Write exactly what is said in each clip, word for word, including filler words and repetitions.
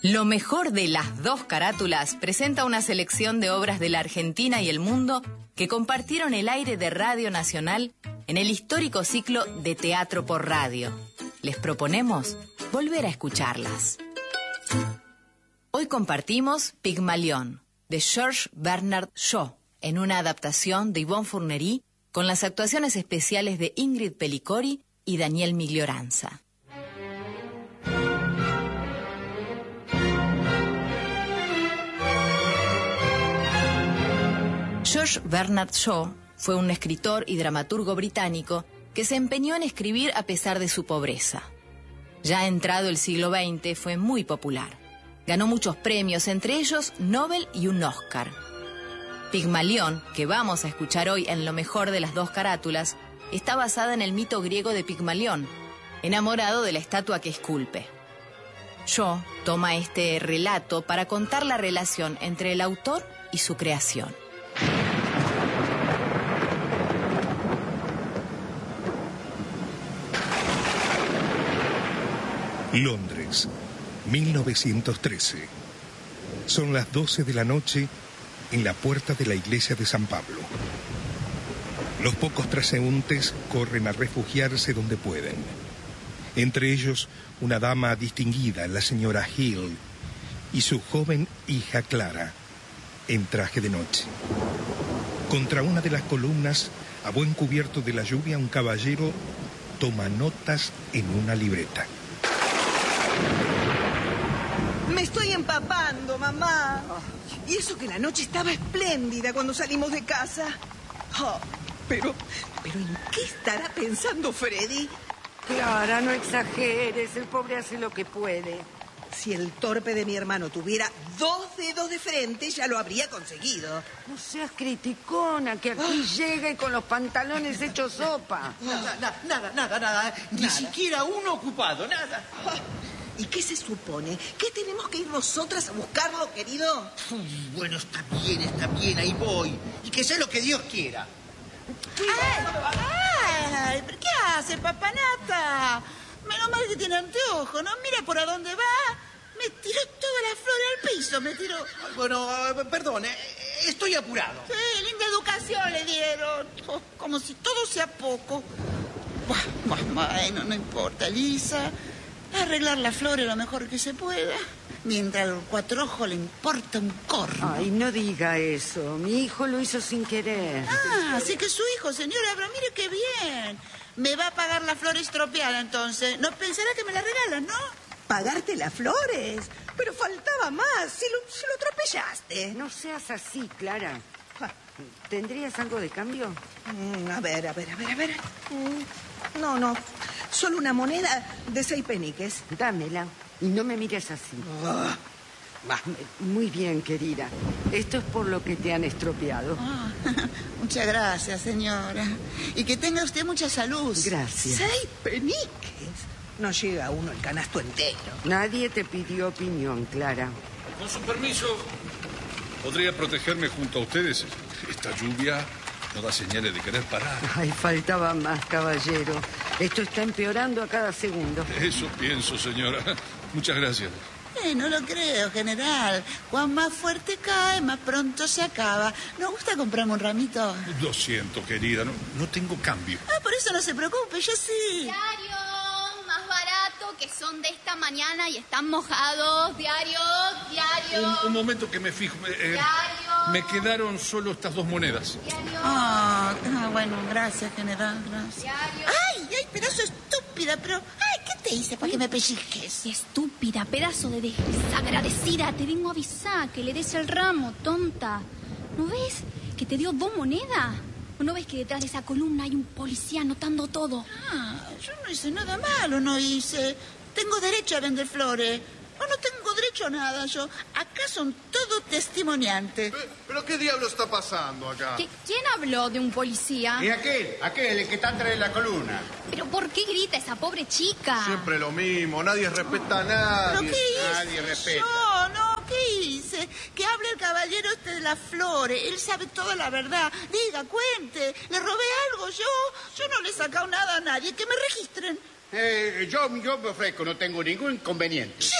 Lo mejor de las dos carátulas presenta una selección de obras de la Argentina y el mundo que compartieron el aire de Radio Nacional en el histórico ciclo de Teatro por Radio. Les proponemos volver a escucharlas. Hoy compartimos Pigmalión, de Georges Bernard Shaw, en una adaptación de Yvonne Fournery, con las actuaciones especiales de Ingrid Pellicori y Daniel Miglioranza. Georges Bernard Shaw fue un escritor y dramaturgo británico que se empeñó en escribir a pesar de su pobreza. Ya entrado el siglo veinte fue muy popular. Ganó muchos premios, entre ellos Nobel y un Oscar. Pigmalión, que vamos a escuchar hoy en lo mejor de las dos carátulas, está basada en el mito griego de Pigmalión, enamorado de la estatua que esculpe. Shaw toma este relato para contar la relación entre el autor y su creación. Londres, mil novecientos trece. Son las doce de la noche en la puerta de la iglesia de San Pablo. Los pocos transeúntes corren a refugiarse donde pueden. Entre ellos, una dama distinguida, la señora Hill, y su joven hija Clara, en traje de noche. Contra una de las columnas, a buen cubierto de la lluvia, un caballero toma notas en una libreta. Me estoy empapando, mamá. Y eso que la noche estaba espléndida cuando salimos de casa. Oh, pero, pero ¿en qué estará pensando Freddy? Clara, no exageres. El pobre hace lo que puede. Si el torpe de mi hermano tuviera dos dedos de frente, ya lo habría conseguido. No seas criticona, que aquí oh. llega y con los pantalones hechos sopa. Nada, nada, nada, nada, nada. Ni nada. Siquiera uno ocupado, nada. Oh. ¿Y qué se supone? ¿Qué tenemos que ir nosotras a buscarlo, querido? Uy, bueno, está bien, está bien, ahí voy. Y que sea lo que Dios quiera. ¡Ay! ¡Ay! ¿Pero qué hace, papanata? Menos mal que tiene anteojo, ¿no? Mira por a dónde va. Me tiró toda la flor al piso, me tiró. Bueno, perdón, estoy apurado. Sí, linda educación le dieron. Oh, como si todo sea poco. Bueno, no importa, Lisa. Arreglar la flor es lo mejor que se pueda. Mientras al cuatro ojos le importa un corno. Ay, no diga eso. Mi hijo lo hizo sin querer. Ah, así que su hijo, señora, pero mire qué bien. Me va a pagar la flor estropeada, entonces. No pensará que me la regalan, ¿no? ¿Pagarte las flores? Pero faltaba más. Si lo, si lo atropellaste. No seas así, Clara. ¿Tendrías algo de cambio? Mm, a ver, a ver, a ver, a ver. Mm, no, no. Solo una moneda de seis peniques. Dámela. Y no me mires así. Oh. Muy bien, querida. Esto es por lo que te han estropeado. Oh, muchas gracias, señora. Y que tenga usted mucha salud. Gracias. Seis peniques. No llega a uno el canasto entero. Nadie te pidió opinión, Clara. Con su permiso, ¿podría protegerme junto a ustedes? Esta lluvia no da señales de querer parar. Ay, faltaba más, caballero. Esto está empeorando a cada segundo. Eso pienso, señora. Muchas gracias. Eh, no lo creo, general. Cuan más fuerte cae, más pronto se acaba. ¿No gusta comprarme un ramito? Lo siento, querida. No, no tengo cambio. Ah, por eso no se preocupe, yo sí. Diario, más barato, que son de esta mañana y están mojados. Diario, diario. Un, un momento que me fijo. Eh, diario. Me quedaron solo estas dos monedas. Diario. Ah, ah, bueno, gracias, general, gracias. Diario. Ay, ay, pedazo estúpida, pero... Ay, ¿qué te hice para que me pellizques? Estúpida, pedazo de desagradecida. Te vengo a avisar que le des el ramo, tonta. ¿No ves que te dio dos monedas? ¿O no ves que detrás de esa columna hay un policía anotando todo? Ah, yo no hice nada malo, no hice. Tengo derecho a vender flores. No, no tengo derecho a nada, yo. Acá son todos testimoniantes. ¿Pero, pero qué diablo está pasando acá? ¿Qué, ¿Quién habló de un policía? Y aquel, aquel, el que está atrás de la columna. ¿Pero por qué grita esa pobre chica? Siempre lo mismo, nadie respeta a nadie. ¿Pero qué hice? Nadie respeta. Yo, no, ¿qué hice? Que hable el caballero este de las flores. Él sabe toda la verdad. Diga, cuente. ¿Le robé algo yo? Yo no le he sacado nada a nadie. Que me registren. Eh, yo, yo me ofrezco, no tengo ningún inconveniente. Che, che,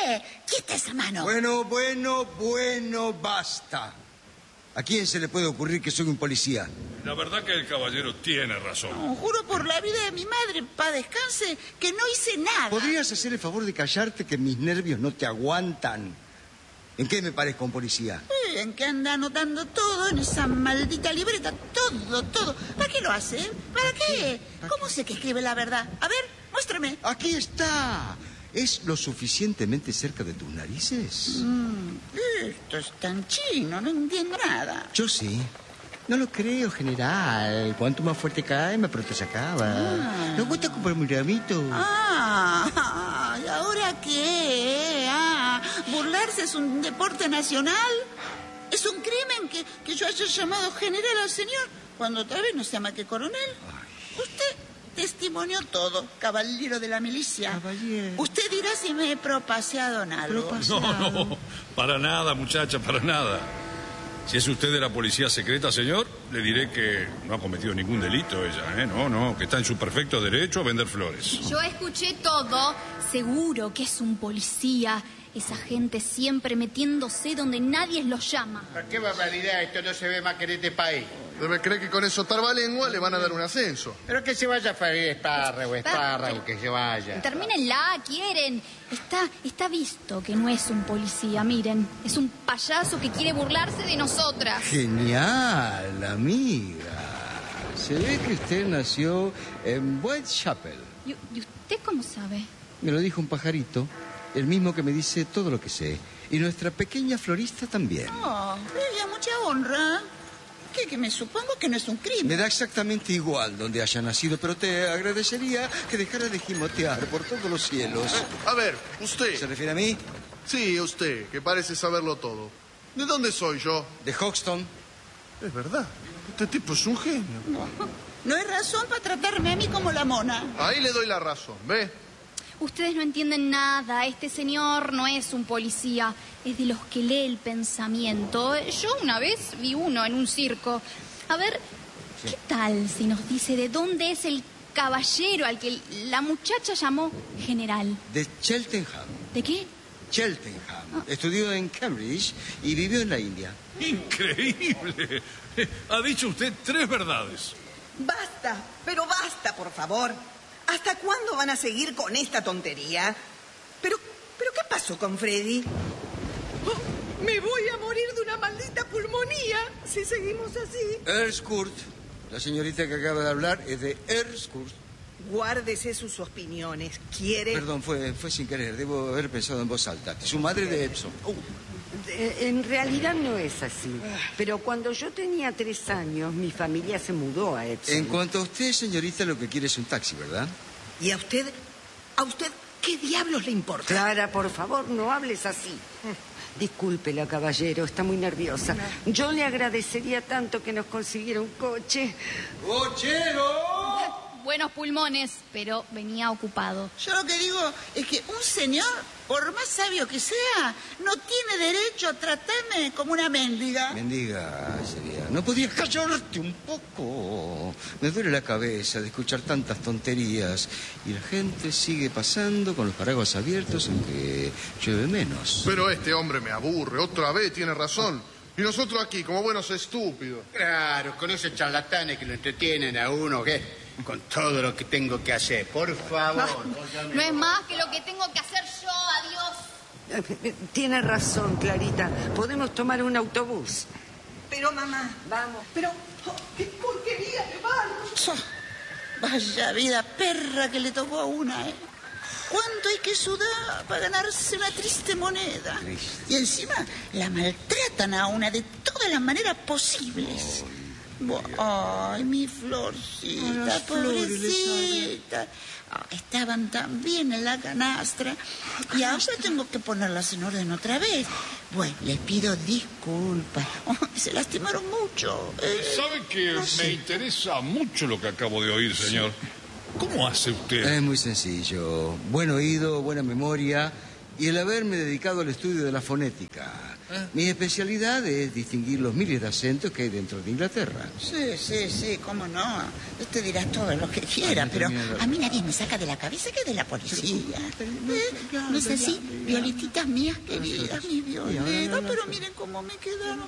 ¡Eh! ¡Quita esa mano! Bueno, bueno, bueno, basta. ¿A quién se le puede ocurrir que soy un policía? La verdad que el caballero tiene razón. No, juro por la vida de mi madre, pa' descanse, que no hice nada. ¿Podrías hacer el favor de callarte, que mis nervios no te aguantan? ¿En qué me parezco a un policía? Eh, ¿En qué anda anotando todo en esa maldita libreta? Todo, todo. ¿Para qué lo hace? ¿Para qué? ¿Cómo sé que escribe la verdad? A ver, muéstrame. Aquí está. ¿Es lo suficientemente cerca de tus narices? Mm, esto es tan chino, no entiendo nada. Yo sí. No lo creo, general. Cuanto más fuerte cae, más pronto se acaba. Ah. ¿No gusta comprar un ramito? Ah, ¿y ahora qué? Ah, ¿burlarse es un deporte nacional? ¿Es un crimen que, que yo haya llamado general al señor cuando tal vez no se llama que coronel? Ay. Usted testimonió todo, caballero de la milicia. Caballero. Usted dirá si me he propaseado en algo. No, no, para nada, muchacha, para nada. Si es usted de la policía secreta, señor, le diré que no ha cometido ningún delito ella, ¿eh? No, no, que está en su perfecto derecho a vender flores. Yo escuché todo. Seguro que es un policía. Esa gente siempre metiéndose donde nadie los llama. ¿Qué barbaridad? Esto no se ve más que en este país. Debe creer que con eso tarbalengua le van a dar un ascenso. Pero que se vaya Farid Espárrago, Espárrago, que se vaya. Termínenla, quieren. Está, está visto que no es un policía, miren. Es un payaso que quiere burlarse de nosotras. Genial, amiga. Se ve que usted nació en Whitechapel. ¿Y, y usted cómo sabe? Me lo dijo un pajarito, el mismo que me dice todo lo que sé. Y nuestra pequeña florista también. Oh, ella mucha honra. ¿Qué? Que me supongo que no es un crimen. Me da exactamente igual donde haya nacido, pero te agradecería que dejara de gimotear por todos los cielos. Eh, a ver, usted. ¿Se refiere a mí? Sí, usted, que parece saberlo todo. ¿De dónde soy yo? De Hoxton. Es verdad. Este tipo es un genio. No, no hay razón para tratarme a mí como la mona. Ahí le doy la razón, ¿ve? Ustedes no entienden nada. Este señor no es un policía. Es de los que lee el pensamiento. Yo una vez vi uno en un circo. A ver, sí. ¿Qué tal si nos dice de dónde es el caballero al que la muchacha llamó general? De Cheltenham. ¿De qué? Cheltenham. Ah. Estudió en Cambridge y vivió en la India. ¡Increíble! Ha dicho usted tres verdades. Basta, pero basta, por favor. ¿Hasta cuándo van a seguir con esta tontería? Pero, pero ¿qué pasó con Freddy? Oh, me voy a morir de una maldita pulmonía si seguimos así. Earlscourt. La señorita que acaba de hablar es de Earlscourt. Guárdese sus opiniones. ¿Quiere? Perdón, fue, fue sin querer. Debo haber pensado en voz alta. Su madre de Epsom. Uh. En realidad no es así. Pero cuando yo tenía tres años, mi familia se mudó a Epsom. En cuanto a usted, señorita, lo que quiere es un taxi, ¿verdad? ¿Y a usted? ¿A usted qué diablos le importa? Clara, por favor, no hables así. Discúlpela, caballero, está muy nerviosa. Yo le agradecería tanto que nos consiguiera un coche. ¡Cochero! Buenos pulmones, pero venía ocupado. Yo lo que digo es que un señor, por más sabio que sea, no tiene derecho a tratarme como una mendiga. Mendiga sería. ¿No podías callarte un poco? Me duele la cabeza de escuchar tantas tonterías. Y la gente sigue pasando con los paraguas abiertos aunque llueve menos. Pero este hombre me aburre. Otra vez tiene razón. Y nosotros aquí, como buenos estúpidos. Claro, con esos charlatanes que lo entretienen a uno, ¿qué? Con todo lo que tengo que hacer, por favor. No es más que lo que tengo que hacer yo, adiós. Tiene razón, Clarita. Podemos tomar un autobús. Pero, mamá, vamos. Pero, oh, qué porquería de barco. Vaya vida perra que le tocó a una, ¿eh? ¿Cuánto hay que sudar para ganarse una triste moneda? Triste. Y encima la maltratan a una de todas las maneras posibles. Ay, ay mi florcita, pobrecita. Oh, estaban tan bien en la canastra y ahora tengo que ponerlas en orden otra vez. Bueno, les pido disculpas. Oh, se lastimaron mucho. Eh, ¿Sabe que no sé. Me interesa mucho lo que acabo de oír, señor? ¿Cómo hace usted? Es muy sencillo. Buen oído, buena memoria y el haberme dedicado al estudio de la fonética. ¿Eh? Mi especialidad es distinguir los miles de acentos que hay dentro de Inglaterra. Sí, sí, sí, cómo no. Usted dirá todo lo que quiera, pero a mí nadie me saca de la cabeza que es de la policía. ¿Eh? ¿No es así? Violetitas mías queridas, mis violetas, pero miren cómo me quedaron.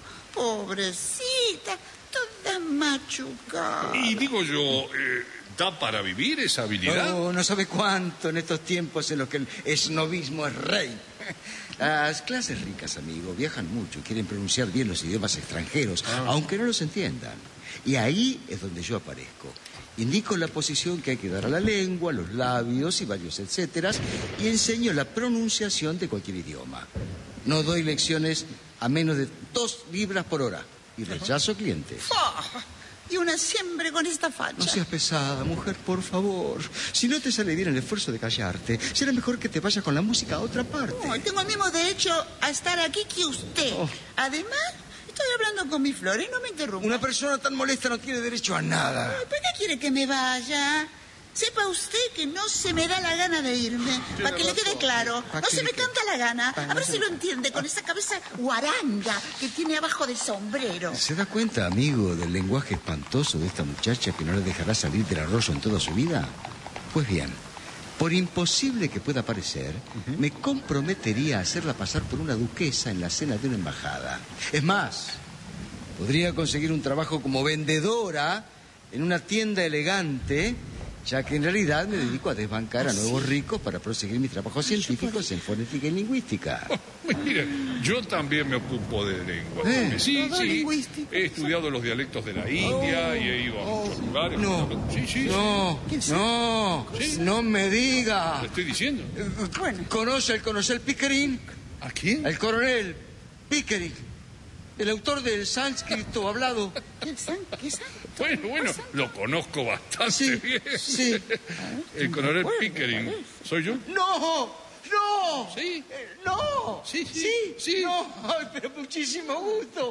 Pobrecita, todas machucadas. Y digo yo, eh, ¿da para vivir esa habilidad? Oh, no sabe cuánto en estos tiempos en los que el esnovismo es rey. Las clases ricas, amigo, viajan mucho y quieren pronunciar bien los idiomas extranjeros, ah. aunque no los entiendan. Y ahí es donde yo aparezco. Indico la posición que hay que dar a la lengua, los labios y varios etcéteras, y enseño la pronunciación de cualquier idioma. No doy lecciones a menos de dos libras por hora y rechazo clientes. Oh, y una siempre con esta facha. No seas pesada, mujer, por favor. Si no te sale bien el esfuerzo de callarte, será mejor que te vayas con la música a otra parte. Oh, tengo el mismo derecho a estar aquí que usted. Oh. Además, estoy hablando con mi flor y no me interrumpa. Una persona tan molesta no tiene derecho a nada. Ay, ¿por qué quiere que me vaya? Sepa usted que no se me da la gana de irme. Para que le quede claro. No se me canta la gana. A ver si lo entiende con esa cabeza guaranga que tiene abajo del sombrero. ¿Se da cuenta, amigo, del lenguaje espantoso de esta muchacha que no le dejará salir del arroyo en toda su vida? Pues bien, por imposible que pueda parecer, uh-huh. me comprometería a hacerla pasar por una duquesa en la cena de una embajada. Es más, podría conseguir un trabajo como vendedora en una tienda elegante, ya que en realidad me dedico a desbancar a nuevos ricos para proseguir mis trabajos científicos en fonética y lingüística. Oh, mire, yo también me ocupo de lengua. ¿Eh? Sí, sí, he estudiado los dialectos de la India oh, y he ido a oh, muchos lugares. No, sí, sí, no, sí. no, ¿Sí? no me diga. Lo estoy diciendo. Bueno. ¿Conoce el coronel Pickering? ¿A quién? El coronel Pickering, el autor del sánscrito hablado. ¿Qué sánscrito? Bueno, bueno, lo conozco bastante sí, bien. Sí. El coronel Pickering. ¿Soy yo? ¡No! ¡No! ¿Sí? Eh, ¡No! Sí, sí, sí. sí. ¡No! Ay, pero muchísimo gusto.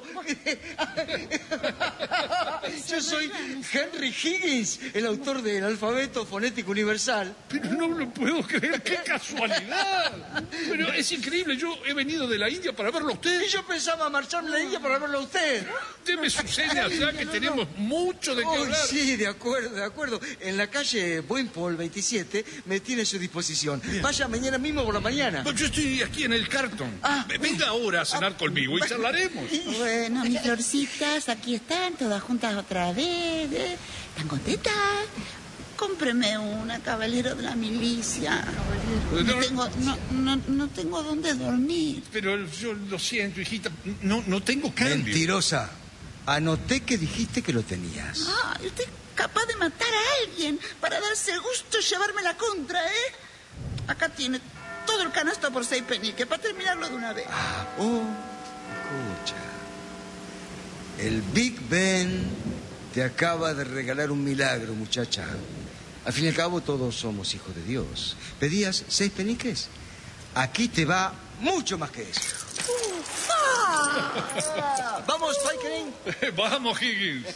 Yo soy Henry Higgins, el autor del alfabeto fonético universal. Pero no lo puedo creer, qué casualidad. Pero es increíble, yo he venido de la India para verlo a usted. Y yo pensaba marcharme a la India para verlo a usted. Usted me sucede allá que tenemos mucho de qué oh, hablar. Sí, de acuerdo, de acuerdo. En la calle Wimpole veintisiete me tiene a su disposición. Bien. Vaya mañana mismo por la mañana. Pues yo estoy aquí en el Carlton. Ah, venga ahora a cenar ah, conmigo y charlaremos. Bueno, mis florcitas, aquí están, todas juntas otra vez. ¿eh? ¿Están contentas? Cómpreme una, caballero de la milicia. No tengo, no, no, no tengo dónde dormir. Pero yo lo siento, hijita, no, no tengo cambio. Mentirosa. Anoté que dijiste que lo tenías. Ah, usted es capaz de matar a alguien para darse el gusto de llevarme la contra, ¿eh? Acá tiene todo el canasto por seis peniques, para terminarlo de una vez. Ah, oh, escucha. El Big Ben te acaba de regalar un milagro, muchacha. Al fin y al cabo, todos somos hijos de Dios. ¿Pedías seis peniques? Aquí te va mucho más que eso. Uh, ah. ¿Vamos, Pickering? Vamos, Higgins.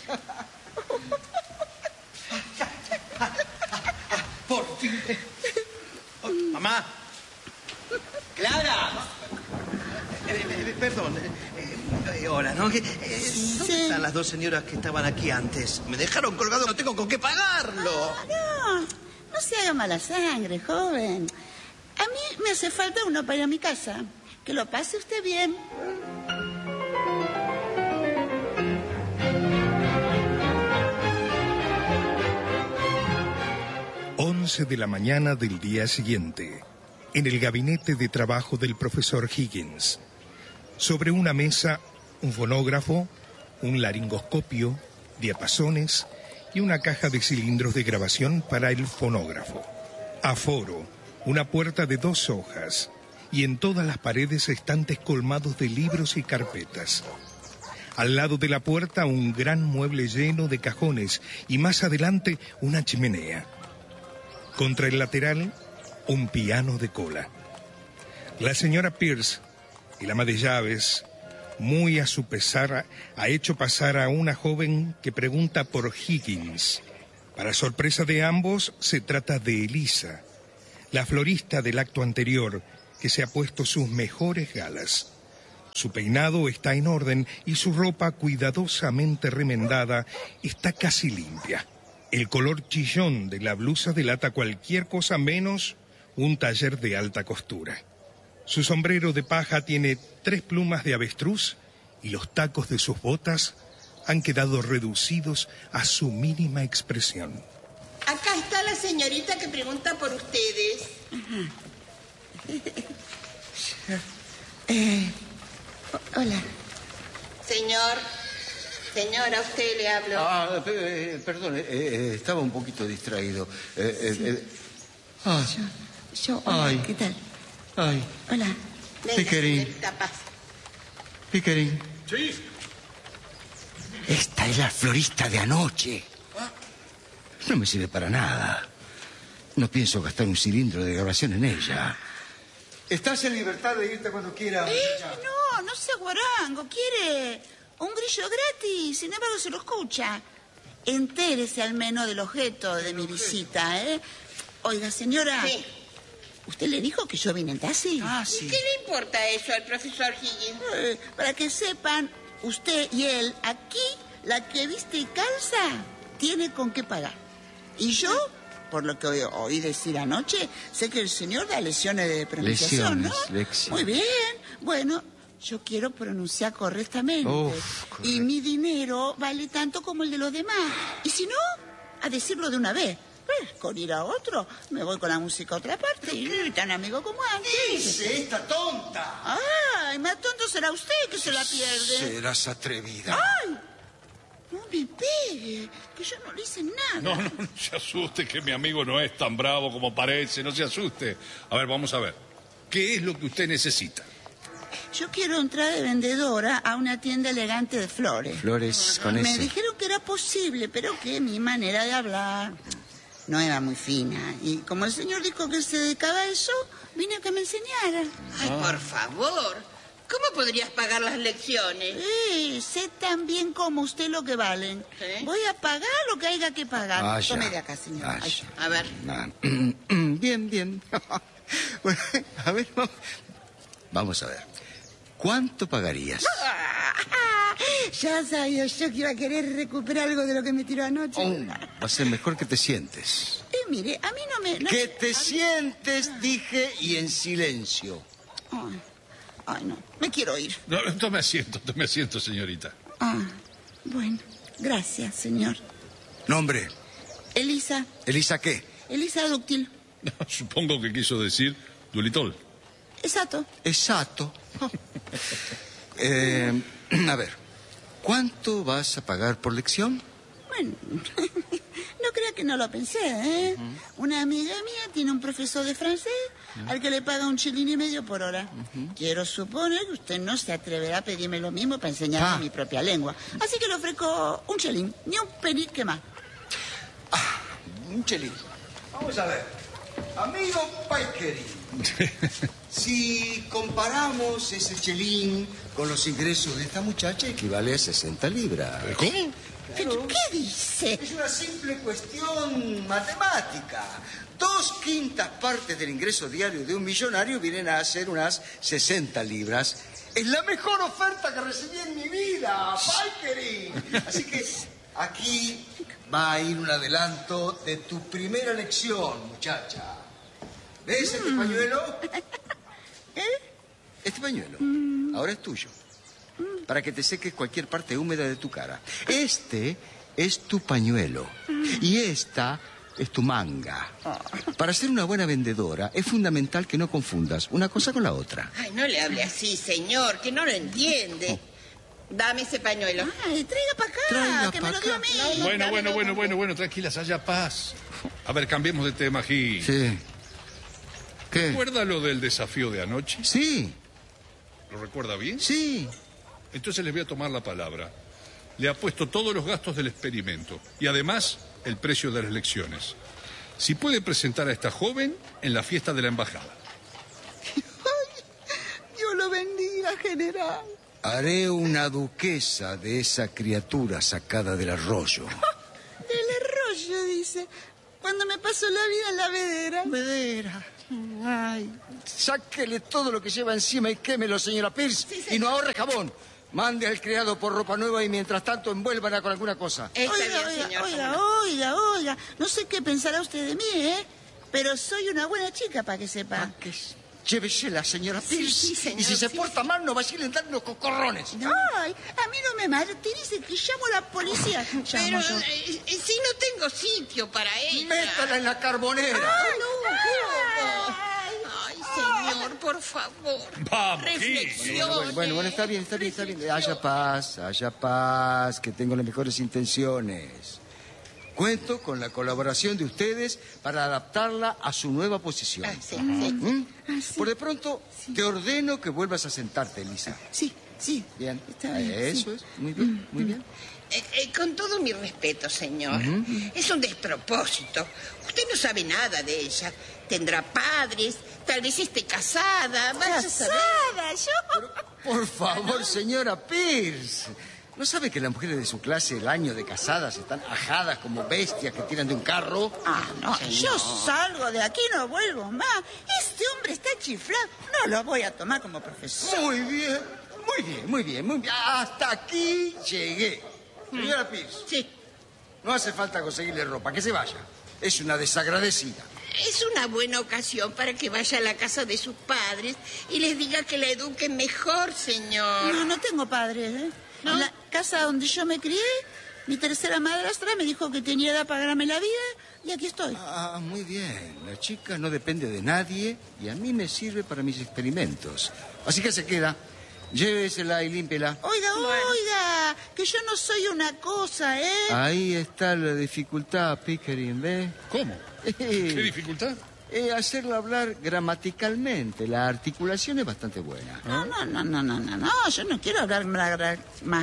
Por fin. Oh, mamá. Clara. Eh, eh, perdón. Eh, eh, hola, ¿no? Eh, ¿Dónde sí. están las dos señoras que estaban aquí antes? Me dejaron colgado, no tengo con qué pagarlo. Ah, no, no se haga mala sangre, joven. A mí me hace falta uno para ir a mi casa. Que lo pase usted bien. once de la mañana del día siguiente, en el gabinete de trabajo del profesor Higgins. Sobre una mesa, un fonógrafo, un laringoscopio, diapasones y una caja de cilindros de grabación para el fonógrafo. Aforo, una puerta de dos hojas, y en todas las paredes estantes colmados de libros y carpetas. Al lado de la puerta un gran mueble lleno de cajones y más adelante una chimenea. Contra el lateral, un piano de cola. La señora Pierce, el ama de llaves, muy a su pesar, ha hecho pasar a una joven que pregunta por Higgins. Para sorpresa de ambos, se trata de Elisa, la florista del acto anterior, que se ha puesto sus mejores galas. Su peinado está en orden y su ropa cuidadosamente remendada está casi limpia. El color chillón de la blusa delata cualquier cosa menos un taller de alta costura. Su sombrero de paja tiene tres plumas de avestruz y los tacos de sus botas han quedado reducidos a su mínima expresión. Acá está la señorita que pregunta por ustedes. Eh, hola. Señor, señora, a usted le hablo. Ah, eh, perdón, eh, eh, estaba un poquito distraído. Eh, eh, Sí. eh, ah, Yo, yo, hola, Ay. ¿qué tal? ay, Hola. Venga, Piquerín. señorita, pase. Piquerín. Sí. Esta es la florista de anoche. No me sirve para nada. No pienso gastar un cilindro de grabación en ella. Estás en libertad de irte cuando quieras. Eh, no, no sea guarango. Quiere un grillo gratis. Sin embargo, se lo escucha. Entérese al menos del objeto de mi visita, ¿eh? Oiga, señora. Sí. ¿Usted le dijo que yo vine en taxi? Ah, sí. ¿Qué le importa eso al profesor Higgins? Eh, para que sepan, usted y él, aquí, la que viste y calza, tiene con qué pagar. Y yo, por lo que oí, oí decir anoche, sé que el señor da lesiones de pronunciación, Lesiones, ¿no? lecciones. Muy bien. Bueno, yo quiero pronunciar correctamente. Uf, y correcto. mi dinero vale tanto como el de los demás. Y si no, a decirlo de una vez. Eh, con ir a otro, me voy con la música a otra parte. Y tan amigo como antes. ¡Dice esta tonta! Ay, más tonto será usted que se la pierde. Serás atrevida. ¡Ay! No me pegue, que yo no le hice nada. No, no, no se asuste, que mi amigo no es tan bravo como parece, no se asuste. A ver, vamos a ver. ¿Qué es lo que usted necesita? Yo quiero entrar de vendedora a una tienda elegante de flores. Flores con Me ese. dijeron que era posible, pero que mi manera de hablar no era muy fina. Y como el señor dijo que se dedicaba a eso, vine a que me enseñara. Ay, por favor. ¿Cómo podrías pagar las lecciones? Sí, sé tan bien como usted lo que valen. ¿Sí? Voy a pagar lo que haya que pagar. Vaya. Tome de acá, señor. Vaya. Ay, A ver. Ah, bien, bien. Bueno, a ver, vamos. Vamos a ver. ¿Cuánto pagarías? ya sabía yo que iba a querer recuperar algo de lo que me tiró anoche. Oh, va a ser mejor que te sientes. Eh, mire, a mí no me... no Que me- te a mí- sientes, dije, y en silencio. Ay, ay, no, me quiero ir. No, tome asiento, tome asiento, señorita. Ah, bueno, gracias, señor. Nombre. Elisa, ¿Elisa qué? Elisa Dúctil. Supongo que quiso decir Dulitol. Exacto. Exacto. Eh, a ver, ¿cuánto vas a pagar por lección? Bueno, no crea que no lo pensé, ¿eh? Una amiga mía tiene un profesor de francés al que le paga un chelín y medio por hora. Quiero suponer que usted no se atreverá a pedirme lo mismo para enseñarme Ah. mi propia lengua. Así que le ofrezco un chelín, ni un penique más. Un chelín. Vamos a ver. Amigo Paikeri, si comparamos ese chelín con los ingresos de esta muchacha, equivale a sesenta libras. ¿Cómo? ¿Pero qué dice? Es una simple cuestión matemática. Dos quintas partes del ingreso diario de un millonario vienen a ser unas sesenta libras. Es la mejor oferta que recibí en mi vida, Paikeri. Así que aquí va a ir un adelanto de tu primera lección, muchacha. ¿Ves este pañuelo? Este pañuelo ahora es tuyo. Para que te seques cualquier parte húmeda de tu cara. Este es tu pañuelo. Y esta es tu manga. Para ser una buena vendedora es fundamental que no confundas una cosa con la otra. Ay, no le hable así, señor, que no lo entiende. Dame ese pañuelo. Ay, traiga para acá, Traiga que pa' me lo dio a acá. mí. Bueno, bueno, bueno, bueno, bueno, tranquilas, haya paz. A ver, cambiemos de tema, Gil. Sí. ¿Qué? ¿Recuerda lo del desafío de anoche? Sí, ¿Lo recuerda bien? sí. Entonces les voy a tomar la palabra. Le apuesto todos los gastos del experimento y además el precio de las lecciones. Si puede presentar a esta joven en la fiesta de la embajada. Dios lo bendiga, general. Haré una duquesa de esa criatura sacada del arroyo. El arroyo, dice. Cuando me pasó la vida en la vedera. Vedera. Ay, sáquele todo lo que lleva encima y quémelo, señora Pierce. Sí, y no ahorre jabón. Mande al criado por ropa nueva y mientras tanto envuélvala con alguna cosa. Oiga, bien, oiga, señor, oiga, oiga, oiga. No sé qué pensará usted de mí, ¿eh? Pero soy una buena chica, para que sepa. Ah, que llévesela, señora Pierce. Sí, sí, señor, y si se sí, porta mal, no vaya a ir dando cocorrones. No, ay, a mí no me martirice que llamo a la policía. Llamo Pero yo. eh, si no tengo sitio para ella. Métala en la carbonera. Ay, no, ay, ay, señor, por favor. Vamos, reflexione. Bueno, bueno, bueno, bueno, está bien, está bien, está bien. Haya paz, haya paz, que tengo las mejores intenciones. Cuento con la colaboración de ustedes para adaptarla a su nueva posición. Ah, sí, sí. ¿Mm? Ah, sí. Por de pronto, sí. te ordeno que vuelvas a sentarte, Elisa. Sí, sí. Bien. Está bien, Eso sí. es, muy bien, muy bien. Eh, eh, con todo mi respeto, señor, Uh-huh. es un despropósito. Usted no sabe nada de ella. Tendrá padres, tal vez esté casada. Vaya a saber. ¿Casada? ¿Yo? Por favor, señora Pierce. ¿No sabe que las mujeres de su clase el año de casadas están ajadas como bestias que tiran de un carro? Ah, no, yo salgo de aquí, no vuelvo más. Este hombre está chiflado. No lo voy a tomar como profesor. Muy bien, muy bien, muy bien, muy bien. Hasta aquí llegué. Señora Pierce. Sí. No hace falta conseguirle ropa, que se vaya. Es una desagradecida. Es una buena ocasión para que vaya a la casa de sus padres y les diga que la eduquen mejor, señor. No, no tengo padres, ¿eh? ¿No? En la casa donde yo me crié, mi tercera madrastra me dijo que tenía edad para ganarme la vida y aquí estoy. Ah, muy bien. La chica no depende de nadie y a mí me sirve para mis experimentos. Así que se queda. Llévesela y límpela. Oiga, Bueno. oiga, que yo no soy una cosa, ¿eh? Ahí está la dificultad, Pickering, ¿ves? ¿Cómo? ¿Qué dificultad? Eh, hacerla hablar gramaticalmente. La articulación es bastante buena. No, no, no, no, no, no, no, yo no quiero hablar más, gra- más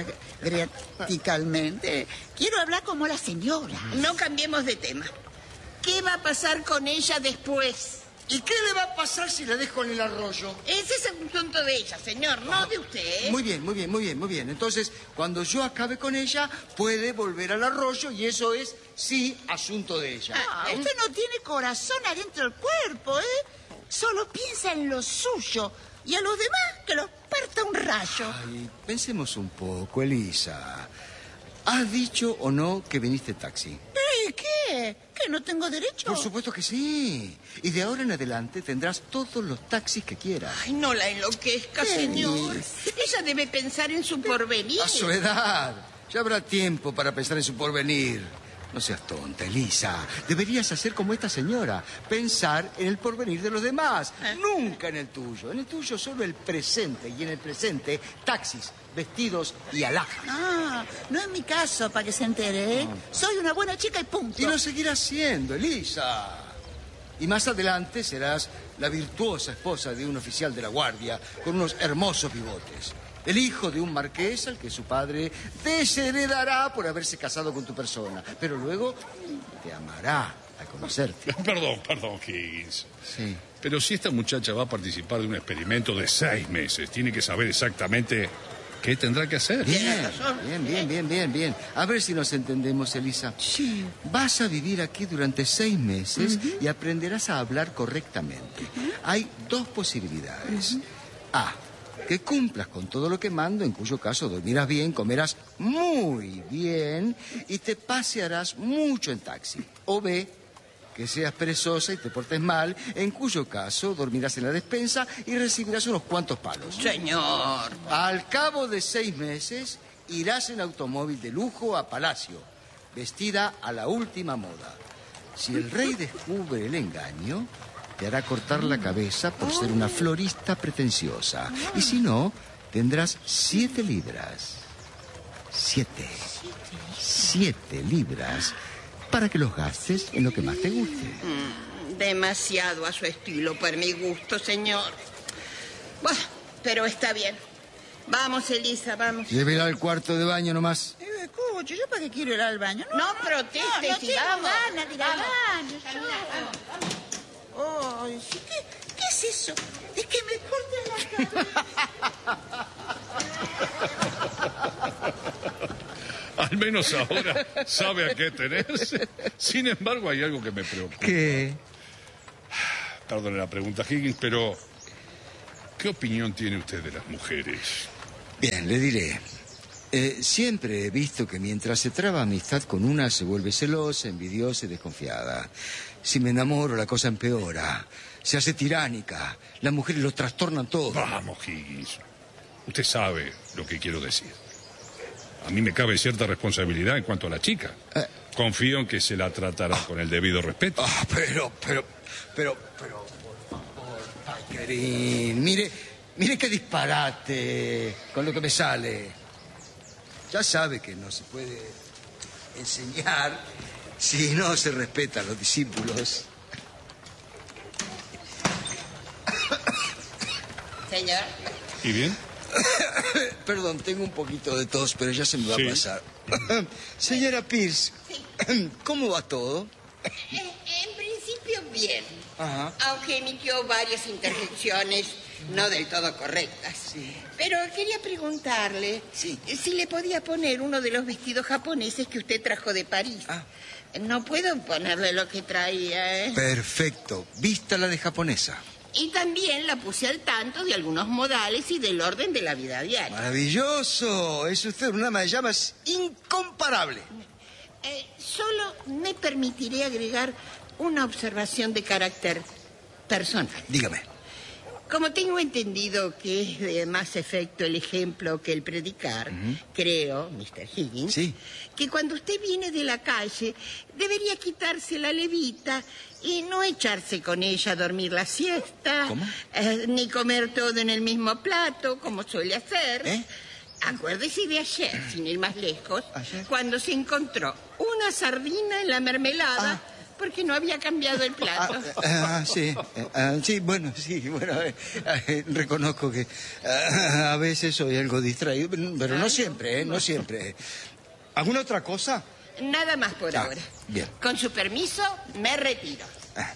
gramaticalmente. Quiero hablar como la señora. No cambiemos de tema. ¿Qué va a pasar con ella después? ¿Y qué le va a pasar si la dejo en el arroyo? Ese es el asunto de ella, señor, no de usted. Muy bien, muy bien, muy bien, muy bien. Entonces, cuando yo acabe con ella, puede volver al arroyo y eso es, sí, asunto de ella. Ah, usted no tiene corazón adentro del cuerpo, ¿eh? Solo piensa en lo suyo y a los demás que los parta un rayo. Ay, pensemos un poco, Elisa. ¿Has dicho o no que viniste en taxi? ¿Y qué? ¿Que no tengo derecho? Por supuesto que sí. Y de ahora en adelante tendrás todos los taxis que quieras. Ay, no la enloquezca, ¿Qué señor. dice? Ella debe pensar en su porvenir. A su edad. Ya habrá tiempo para pensar en su porvenir. No seas tonta, Elisa. Deberías hacer como esta señora. Pensar en el porvenir de los demás. ¿Eh? Nunca en el tuyo. En el tuyo solo el presente. Y en el presente, taxis, vestidos y alhajas. Ah, no es mi caso, para que se entere, ¿eh? Soy una buena chica y punto. Y lo seguirás siendo, Elisa. Y más adelante serás la virtuosa esposa de un oficial de la guardia con unos hermosos bigotes. El hijo de un marqués al que su padre desheredará por haberse casado con tu persona. Pero luego te amará al conocerte. Perdón, perdón, Higgins. Sí. Pero si esta muchacha va a participar de un experimento de seis meses, tiene que saber exactamente qué tendrá que hacer. Bien, bien, bien, bien, bien, bien. A ver si nos entendemos, Elisa. Sí. Vas a vivir aquí durante seis meses uh-huh. y aprenderás a hablar correctamente. Uh-huh. Hay dos posibilidades. Uh-huh. A, que cumplas con todo lo que mando, en cuyo caso dormirás bien, comerás muy bien y te pasearás mucho en taxi. O B, que seas perezosa y te portes mal, en cuyo caso dormirás en la despensa y recibirás unos cuantos palos. Señor. Al cabo de seis meses, irás en automóvil de lujo a Palacio, vestida a la última moda. Si el rey descubre el engaño, te hará cortar la cabeza por ser una florista pretenciosa. Y si no, tendrás siete libras. Siete. Siete libras para que los gastes en lo que más te guste. Mm, demasiado a su estilo, para mi gusto, señor. Bueno, pero está bien. Vamos, Elisa, vamos. Llévela al cuarto de baño nomás. Eh, escucho, ¿yo para qué quiero ir al baño? No, no protestes, no, no y tengo vamos. ganas de ir al baño. Ay, sí, ¿qué, ¿qué es eso? Es que me corten la cabeza. Al menos ahora sabe a qué tenerse. Sin embargo, hay algo que me preocupa. ¿Qué? Perdone la pregunta, Higgins, pero ¿qué opinión tiene usted de las mujeres? Bien, le diré. Eh, siempre he visto que mientras se traba amistad con una, se vuelve celosa, envidiosa y desconfiada. Si me enamoro, la cosa empeora. Se hace tiránica. Las mujeres lo trastornan todo. Vamos, Higgins. Usted sabe lo que quiero decir. A mí me cabe cierta responsabilidad en cuanto a la chica. Eh. Confío en que se la tratará con el debido respeto. Ah, pero, pero, pero, pero, por favor, Pikerin, mire, mire qué disparate con lo que me sale. Ya sabe que no se puede enseñar si no se respetan a los discípulos. Señor. ¿Y bien? Perdón, tengo un poquito de tos, pero ya se me va sí. a pasar. Señora Pierce, sí. ¿Cómo va todo? En principio, bien. Ajá. Aunque emitió varias interjecciones no del todo correctas. Sí. Pero quería preguntarle sí. si le podía poner uno de los vestidos japoneses que usted trajo de París. Ah. No puedo ponerle lo que traía, ¿eh? Perfecto. Vístala de japonesa. Y también la puse al tanto de algunos modales y del orden de la vida diaria. Maravilloso. Es usted una ama de llamas incomparable. Eh, solo me permitiré agregar una observación de carácter personal. Dígame. Como tengo entendido que es de más efecto el ejemplo que el predicar, uh-huh. creo, mister Higgins, sí. que cuando usted viene de la calle debería quitarse la levita y no echarse con ella a dormir la siesta, ¿Cómo? Eh, ni comer todo en el mismo plato, como suele hacer. ¿Eh? Acuérdese de ayer, sin ir más lejos, ¿Ayer? cuando se encontró una sardina en la mermelada... Ah. Porque no había cambiado el plato. Ah, ah sí, ah, sí, bueno, sí, bueno, eh, eh, reconozco que ah, a veces soy algo distraído, pero no siempre, eh, no siempre. ¿Alguna otra cosa? Nada más por ah, ahora. Bien. Con su permiso, me retiro. Ah.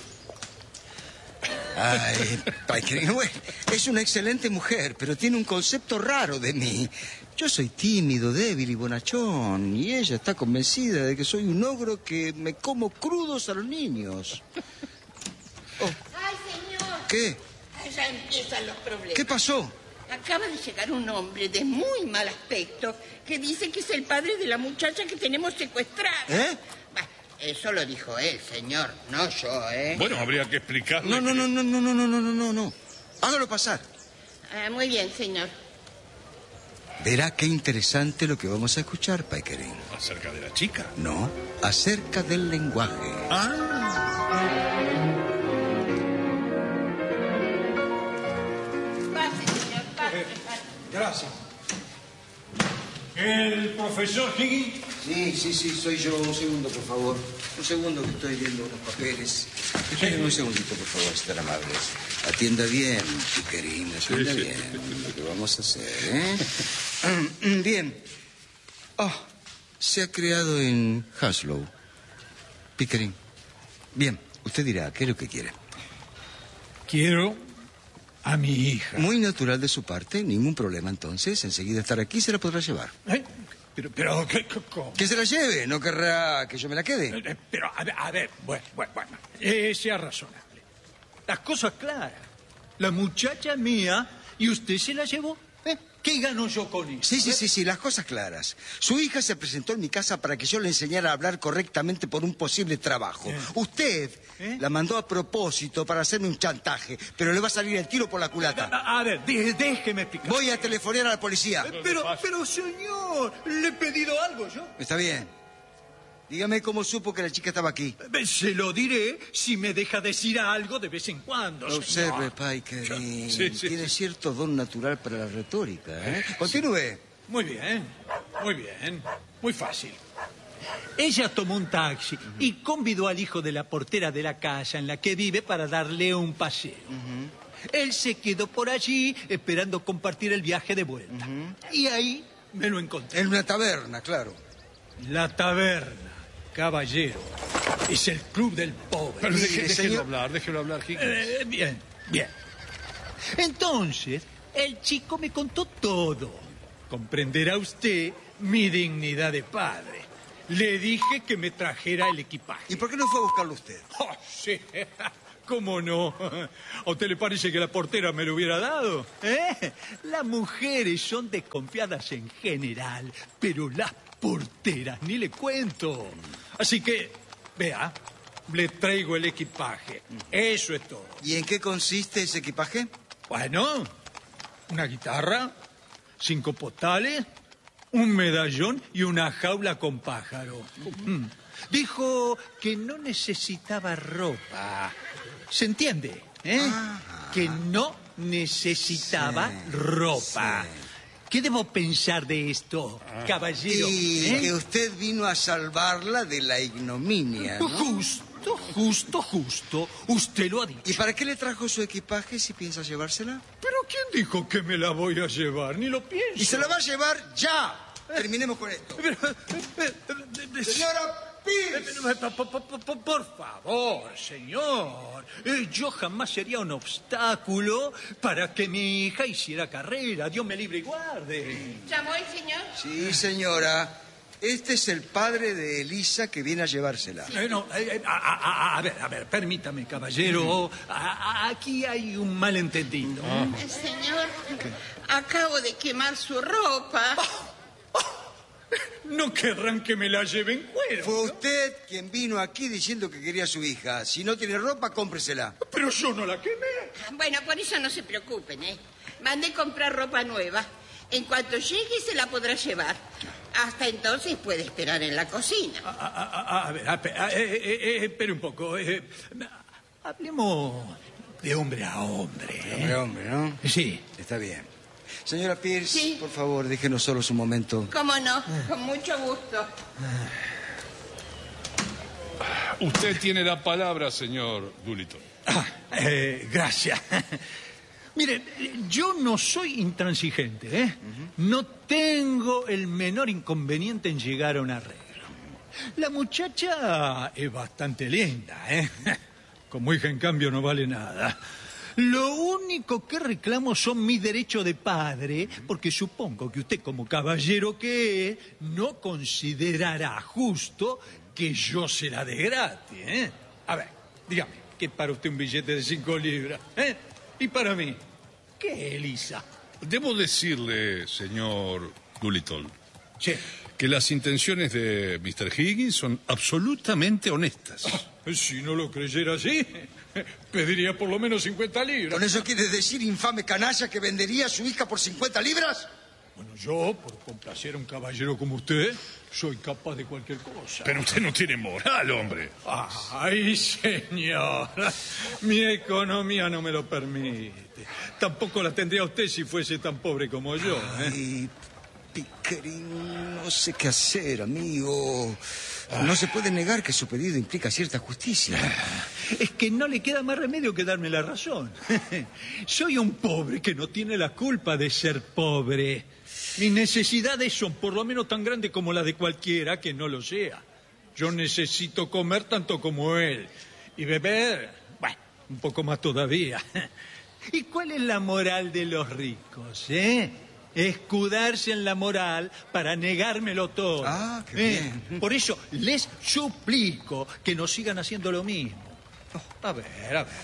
Ay, Pikerin, bueno, es una excelente mujer, pero tiene un concepto raro de mí. Yo soy tímido, débil y bonachón, y ella está convencida de que soy un ogro que me como crudos a los niños. Oh. ¡Ay, señor! ¿Qué? Ya empiezan los problemas. ¿Qué pasó? Acaba de llegar un hombre de muy mal aspecto que dice que es el padre de la muchacha que tenemos secuestrada. ¿Eh? Bah, eso lo dijo él, señor, no yo, ¿eh? Bueno, habría que explicarle. No, no, que... no, no, no, no, no, no, no, no. Hágalo pasar. Ah, muy bien, señor. Verá qué interesante lo que vamos a escuchar, Pikerin. ¿Acerca de la chica? No, acerca del lenguaje. Ah. Pase, señor, pase, Eh, pase. Gracias. ¿El profesor Higgins? Sí, sí, sí, soy yo. Un segundo, por favor. Un segundo que estoy viendo unos papeles. Esperen un segundito, por favor, si están amables. Atienda bien, Pikerin, atienda sí, sí. bien lo que vamos a hacer, ¿eh? Bien. Oh, se ha creado en Haslow. Pikerin. Bien, usted dirá, ¿qué es lo que quiere? Quiero a mi hija. Muy natural de su parte, ningún problema entonces. Enseguida estar aquí se la podrá llevar. ¿Eh? Pero, pero, ¿qué, qué, cómo? Que se la lleve, no querrá que yo me la quede. Eh, eh, Pero, a ver, a ver, bueno, bueno, bueno. Eh, sea razonable. Las cosas claras. La muchacha mía y usted se la llevó. ¿Eh? ¿Qué gano yo con eso? Sí, sí, sí, sí, las cosas claras. Su hija se presentó en mi casa para que yo le enseñara a hablar correctamente por un posible trabajo. ¿Eh? Usted ¿Eh? la mandó a propósito para hacerme un chantaje, pero le va a salir el tiro por la culata. A, a ver, dé- déjeme explicar. Voy a telefonear a la policía. Eh, Pero, pero, señor, le he pedido algo yo. Está bien. Dígame cómo supo que la chica estaba aquí. Eh, Se lo diré si me deja decir algo de vez en cuando, Observe, señor. Pikerin. Sí, sí. Tiene cierto don natural para la retórica, ¿eh? Continúe. Muy bien, muy bien, muy fácil. Ella tomó un taxi y convidó al hijo de la portera de la casa en la que vive para darle un paseo. Uh-huh. Él se quedó por allí esperando compartir el viaje de vuelta. Uh-huh. Y ahí me lo encontré. En una taberna, claro. La taberna, caballero, es el club del pobre. Pero deje- Mire, déjelo señor- hablar, déjelo hablar, Higgins. Eh, bien, bien. Entonces, el chico me contó todo. Comprenderá usted mi dignidad de padre. Le dije que me trajera el equipaje. ¿Y por qué no fue a buscarlo usted? Oh, sí. ¿Cómo no? ¿A usted le parece que la portera me lo hubiera dado? ¿Eh? Las mujeres son desconfiadas en general, pero las porteras ni le cuento. Así que, vea, le traigo el equipaje. Eso es todo. ¿Y en qué consiste ese equipaje? Bueno, una guitarra, cinco postales, un medallón y una jaula con pájaro. Mm. Dijo que no necesitaba ropa. ¿Se entiende? ¿Eh? Ah, que no necesitaba sí, ropa. Sí. ¿Qué debo pensar de esto, ah. caballero? Y ¿Eh? que usted vino a salvarla de la ignominia, ¿no? Justo, justo, justo. Usted lo ha dicho. ¿Y para qué le trajo su equipaje si piensa llevársela? ¿Pero quién dijo que me la voy a llevar? Ni lo pienso. Y se la va a llevar ya. Terminemos con esto. Señora Pierce. Por favor, señor. Yo jamás sería un obstáculo para que mi hija hiciera carrera. Dios me libre y guarde. ¿Llamó el señor? Sí, señora. Este es el padre de Elisa que viene a llevársela. Sí. Eh, no, eh, a, a, a ver, a ver, permítame, caballero. A, a, aquí hay un malentendido. Ah. Señor, acabo de quemar su ropa. Oh. No querrán que me la lleven cuero. Fue usted quien vino aquí diciendo que quería a su hija. Si no tiene ropa, cómpresela. Pero yo no la quemé. Bueno, por eso no se preocupen, ¿eh? Mandé comprar ropa nueva. En cuanto llegue, se la podrá llevar. Hasta entonces puede esperar en la cocina. A, a, a, a ver, a, a, eh, eh, eh, espere un poco. Eh, hablemos de hombre a hombre. De hombre a hombre, ¿no? Sí. Está bien. Señora Pierce, ¿sí? Por favor, déjenos solos un momento. ¿Cómo no? Con mucho gusto. Usted tiene la palabra, señor Doolittle. Ah, eh, gracias. Miren, yo no soy intransigente, ¿eh? Uh-huh. No tengo el menor inconveniente en llegar a un arreglo. La muchacha es bastante linda, ¿eh? Como hija, en cambio, no vale nada. Lo único que reclamo son mis derechos de padre, porque supongo que usted, como caballero que es, no considerará justo que yo se la dé gratis, ¿eh? A ver, dígame, ¿qué para usted un billete de cinco libras? ¿Eh? ¿Y para mí? ¿Qué, Elisa? Debo decirle, señor Doolittle, sí, que las intenciones de mister Higgins son absolutamente honestas. Oh, si no lo creyera así, pediría por lo menos cincuenta libras. ¿Con eso quiere decir, infame canalla, que vendería a su hija por cincuenta libras? Bueno, yo, por complacer a un caballero como usted, soy capaz de cualquier cosa. Pero usted no tiene moral, hombre. Ay, señor, mi economía no me lo permite. Tampoco la tendría usted si fuese tan pobre como yo, ¿eh? Ay, Pickering, no sé qué hacer, amigo. No se puede negar que su pedido implica cierta justicia. Es que no le queda más remedio que darme la razón. Soy un pobre que no tiene la culpa de ser pobre. Mis necesidades son por lo menos tan grandes como las de cualquiera que no lo sea. Yo necesito comer tanto como él. Y beber, bueno, un poco más todavía. ¿Y cuál es la moral de los ricos, eh? Escudarse en la moral para negármelo todo. Ah, qué ¿Eh? bien. Por eso les suplico que no sigan haciendo lo mismo. Oh, a ver, a ver.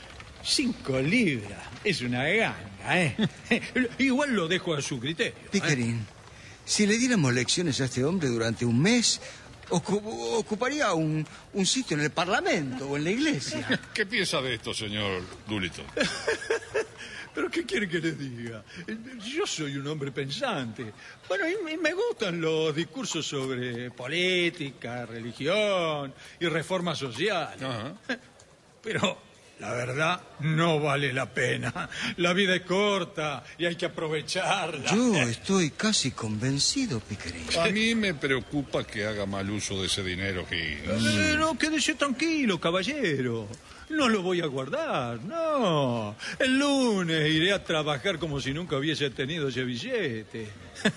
Cinco libras es una ganga, ¿eh? Igual lo dejo a su criterio. Pickering, ¿eh? Si le diéramos lecciones a este hombre durante un mes, ocu- ocuparía un, un sitio en el Parlamento o en la iglesia. ¿Qué piensa de esto, señor Doolittle? ¿Pero qué quiere que le diga? Yo soy un hombre pensante. Bueno, y me gustan los discursos sobre política, religión y reforma social. Uh-huh. Pero la verdad no vale la pena. La vida es corta y hay que aprovecharla. Yo estoy casi convencido, Pickering. A mí me preocupa que haga mal uso de ese dinero, Higgins. Pero quédese tranquilo, caballero. No lo voy a guardar, no. El lunes iré a trabajar como si nunca hubiese tenido ese billete.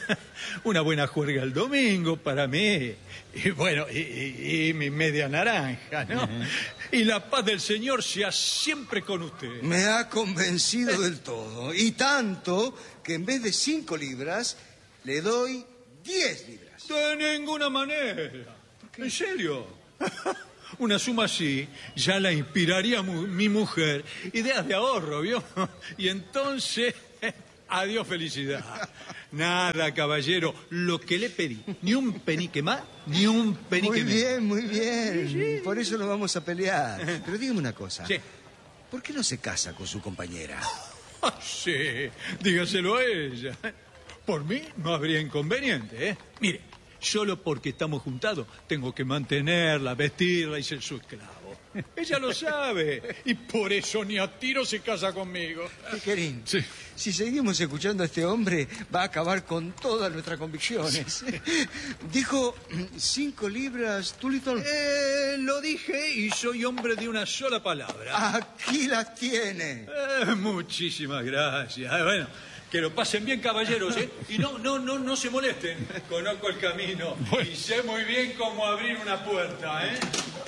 Una buena juerga el domingo para mí. Y bueno, y, y, y mi media naranja, ¿no? Uh-huh. Y la paz del Señor sea siempre con usted. Me ha convencido del todo. Y tanto que en vez de cinco libras, le doy diez libras. De ninguna manera. ¿En serio? Una suma así ya la inspiraría mu mi mujer. Ideas de ahorro, ¿vio? Y entonces, adiós felicidad. Nada, caballero, lo que le pedí. Ni un penique más, ni un penique menos. Muy bien, muy bien. Sí, sí. Por eso no vamos a pelear. Pero dígame una cosa. Sí. ¿Por qué no se casa con su compañera? Ah, sí, dígaselo a ella. Por mí no habría inconveniente, ¿eh? Mire, solo porque estamos juntados tengo que mantenerla, vestirla y ser su esclavo. Ella lo sabe y por eso ni a tiro se casa conmigo. Querín, sí. Si seguimos escuchando a este hombre va a acabar con todas nuestras convicciones. Dijo cinco libras, Tulittle. Eh, lo dije y soy hombre de una sola palabra. Aquí las tiene. Eh, muchísimas gracias. Eh, bueno, que lo pasen bien, caballeros, ¿eh? Y no, no, no, no se molesten. Conozco el camino y sé muy bien cómo abrir una puerta, ¿eh?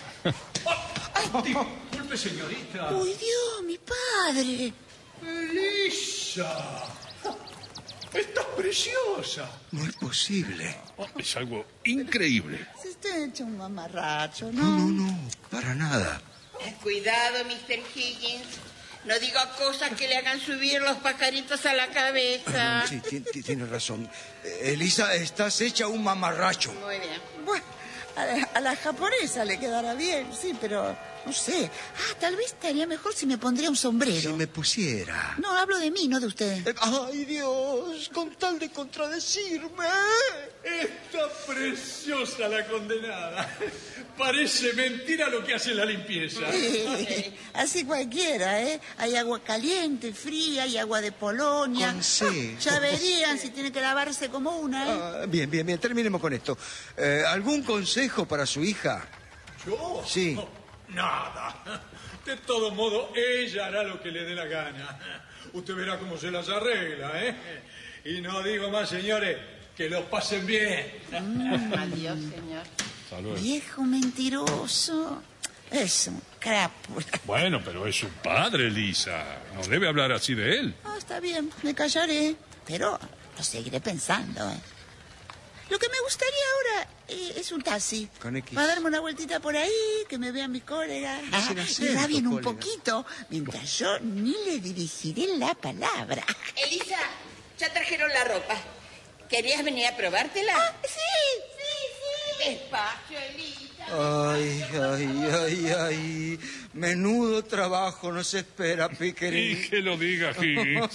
Oh, disculpe, señorita. ¡Uy, Dios, mi padre! ¡Elisa! ¡Estás preciosa! No es posible. Oh, es algo increíble. Se está hecho un mamarracho, ¿no? No, no, no, para nada. Cuidado, mister Higgins. No diga cosas que le hagan subir los pajaritos a la cabeza. Sí, tiene razón. Elisa, estás hecha un mamarracho. Muy bien. Bueno, a la, a la japonesa le quedará bien, sí, pero no sé. Ah, tal vez estaría mejor si me pondría un sombrero. Si me pusiera. No, hablo de mí, no de usted. Eh, ¡Ay, Dios! Con tal de contradecirme. Está preciosa la condenada. Parece mentira lo que hace la limpieza. Sí, así cualquiera, ¿eh? Hay agua caliente, fría, y agua de Polonia. Consejos. Ya verían si tiene que lavarse como una, ¿eh? Ah, bien, bien, bien. Terminemos con esto. Eh, ¿Algún consejo para su hija? ¿Yo? Sí. No, nada. De todo modo, ella hará lo que le dé la gana. Usted verá cómo se las arregla, ¿eh? Y no digo más, señores, que los pasen bien. Mm. Adiós, señor. Saludos. Viejo mentiroso. Es un crápula. Bueno, pero es su padre, Lisa. No debe hablar así de él. Ah, está bien, me callaré. Pero lo seguiré pensando, ¿eh? Lo que me gustaría ahora eh, es un taxi. Con X. Para darme una vueltita por ahí, que me vean mis colegas. No será Ah, cierto, y rabien un colega. poquito, mientras yo ni le dirigiré la palabra. Elisa, ya trajeron la ropa. ¿Querías venir a probártela? Ah, sí, sí, sí. Despacio, Elisa. Ay, ay, ay, ay. Menudo trabajo nos espera, Pickering. Y que lo diga, Higgins.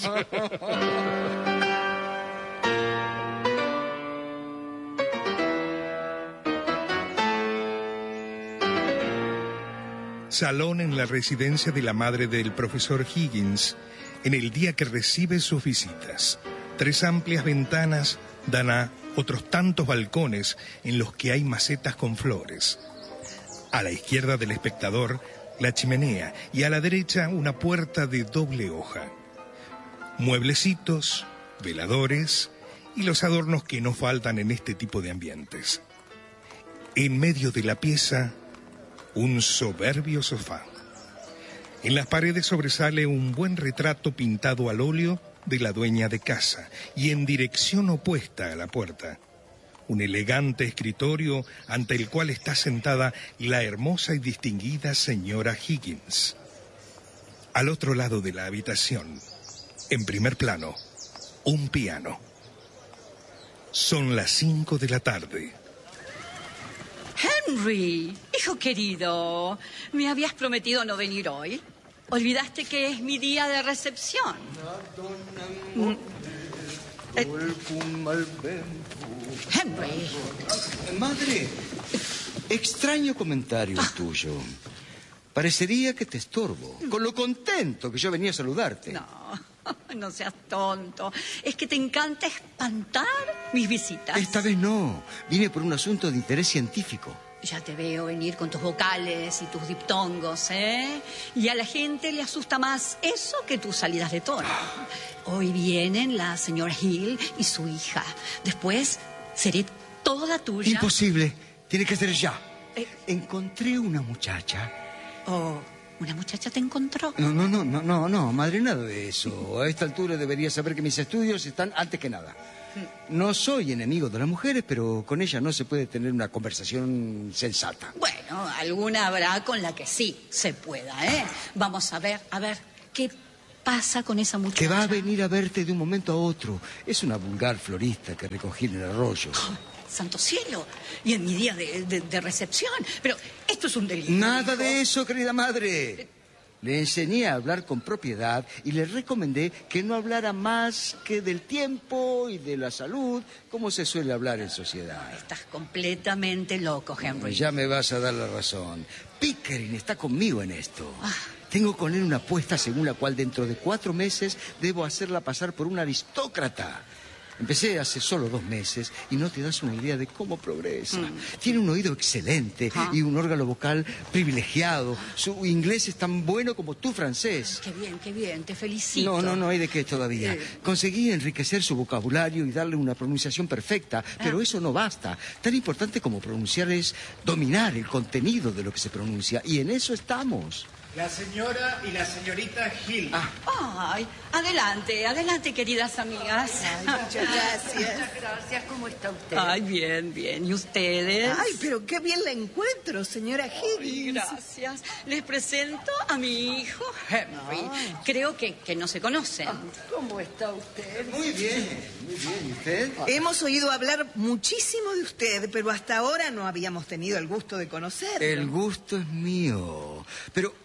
Salón en la residencia de la madre del profesor Higgins, en el día que recibe sus visitas. Tres amplias ventanas dan a otros tantos balcones en los que hay macetas con flores. A la izquierda del espectador, la chimenea, y a la derecha una puerta de doble hoja. Mueblecitos, veladores y los adornos que no faltan en este tipo de ambientes. En medio de la pieza, un soberbio sofá. En las paredes sobresale un buen retrato pintado al óleo de la dueña de casa y en dirección opuesta a la puerta, un elegante escritorio ante el cual está sentada la hermosa y distinguida señora Higgins. Al otro lado de la habitación, en primer plano, un piano. Son las cinco de la tarde. Henry, hijo querido, ¿me habías prometido no venir hoy? ¿Olvidaste que es mi día de recepción? Mm. Eh, Henry. Madre, extraño comentario el tuyo. Parecería que te estorbo, con lo contento que yo venía a saludarte. No, no seas tonto. Es que te encanta espantar mis visitas. Esta vez no. Vine por un asunto de interés científico. Ya te veo venir con tus vocales y tus diptongos, ¿eh? Y a la gente le asusta más eso que tus salidas de tono. Hoy vienen la señora Hill y su hija. Después seré toda tuya. Imposible. Tiene que ser ya. Eh. Encontré una muchacha. Oh, una muchacha te encontró. No, no, no, no, no, no, madre, nada de eso. A esta altura debería saber que mis estudios están antes que nada. No soy enemigo de las mujeres, pero con ellas no se puede tener una conversación sensata. Bueno, alguna habrá con la que sí se pueda, ¿eh? Vamos a ver, a ver, ¿qué pasa con esa muchacha? Que va a venir a verte de un momento a otro. Es una vulgar florista que recogí en el arroyo. Oh, ¡santo cielo! Y en mi día de, de, de recepción. Pero esto es un delito. Nada hijo. de eso, querida madre. Le enseñé a hablar con propiedad y le recomendé que no hablara más que del tiempo y de la salud, como se suele hablar en sociedad. Estás completamente loco, Henry. Ya me vas a dar la razón. Pickering está conmigo en esto. Ah. Tengo con él una apuesta según la cual dentro de cuatro meses debo hacerla pasar por una aristócrata. Empecé hace solo dos meses y no te das una idea de cómo progresa. Mm. Tiene un oído excelente ¿Ah? y un órgano vocal privilegiado. Su inglés es tan bueno como tu francés. Qué bien, qué bien, te felicito. No, no, no hay de qué todavía. Eh. Conseguí enriquecer su vocabulario y darle una pronunciación perfecta, pero ah. eso no basta. Tan importante como pronunciar es dominar el contenido de lo que se pronuncia, y en eso estamos. La señora y la señorita Hill. Ah. Ay, adelante, adelante, queridas amigas. Ay, muchas gracias. Muchas gracias. ¿Cómo está usted? Ay, bien, bien. ¿Y ustedes? Ay, pero qué bien la encuentro, señora Hill. Ay, gracias. Les presento a mi hijo, Henry. Ah. Creo que, que no se conocen. Ah, ¿cómo está usted? Muy bien, muy bien. ¿Y usted? Hemos oído hablar muchísimo de usted, pero hasta ahora no habíamos tenido el gusto de conocerlo. El gusto es mío. Pero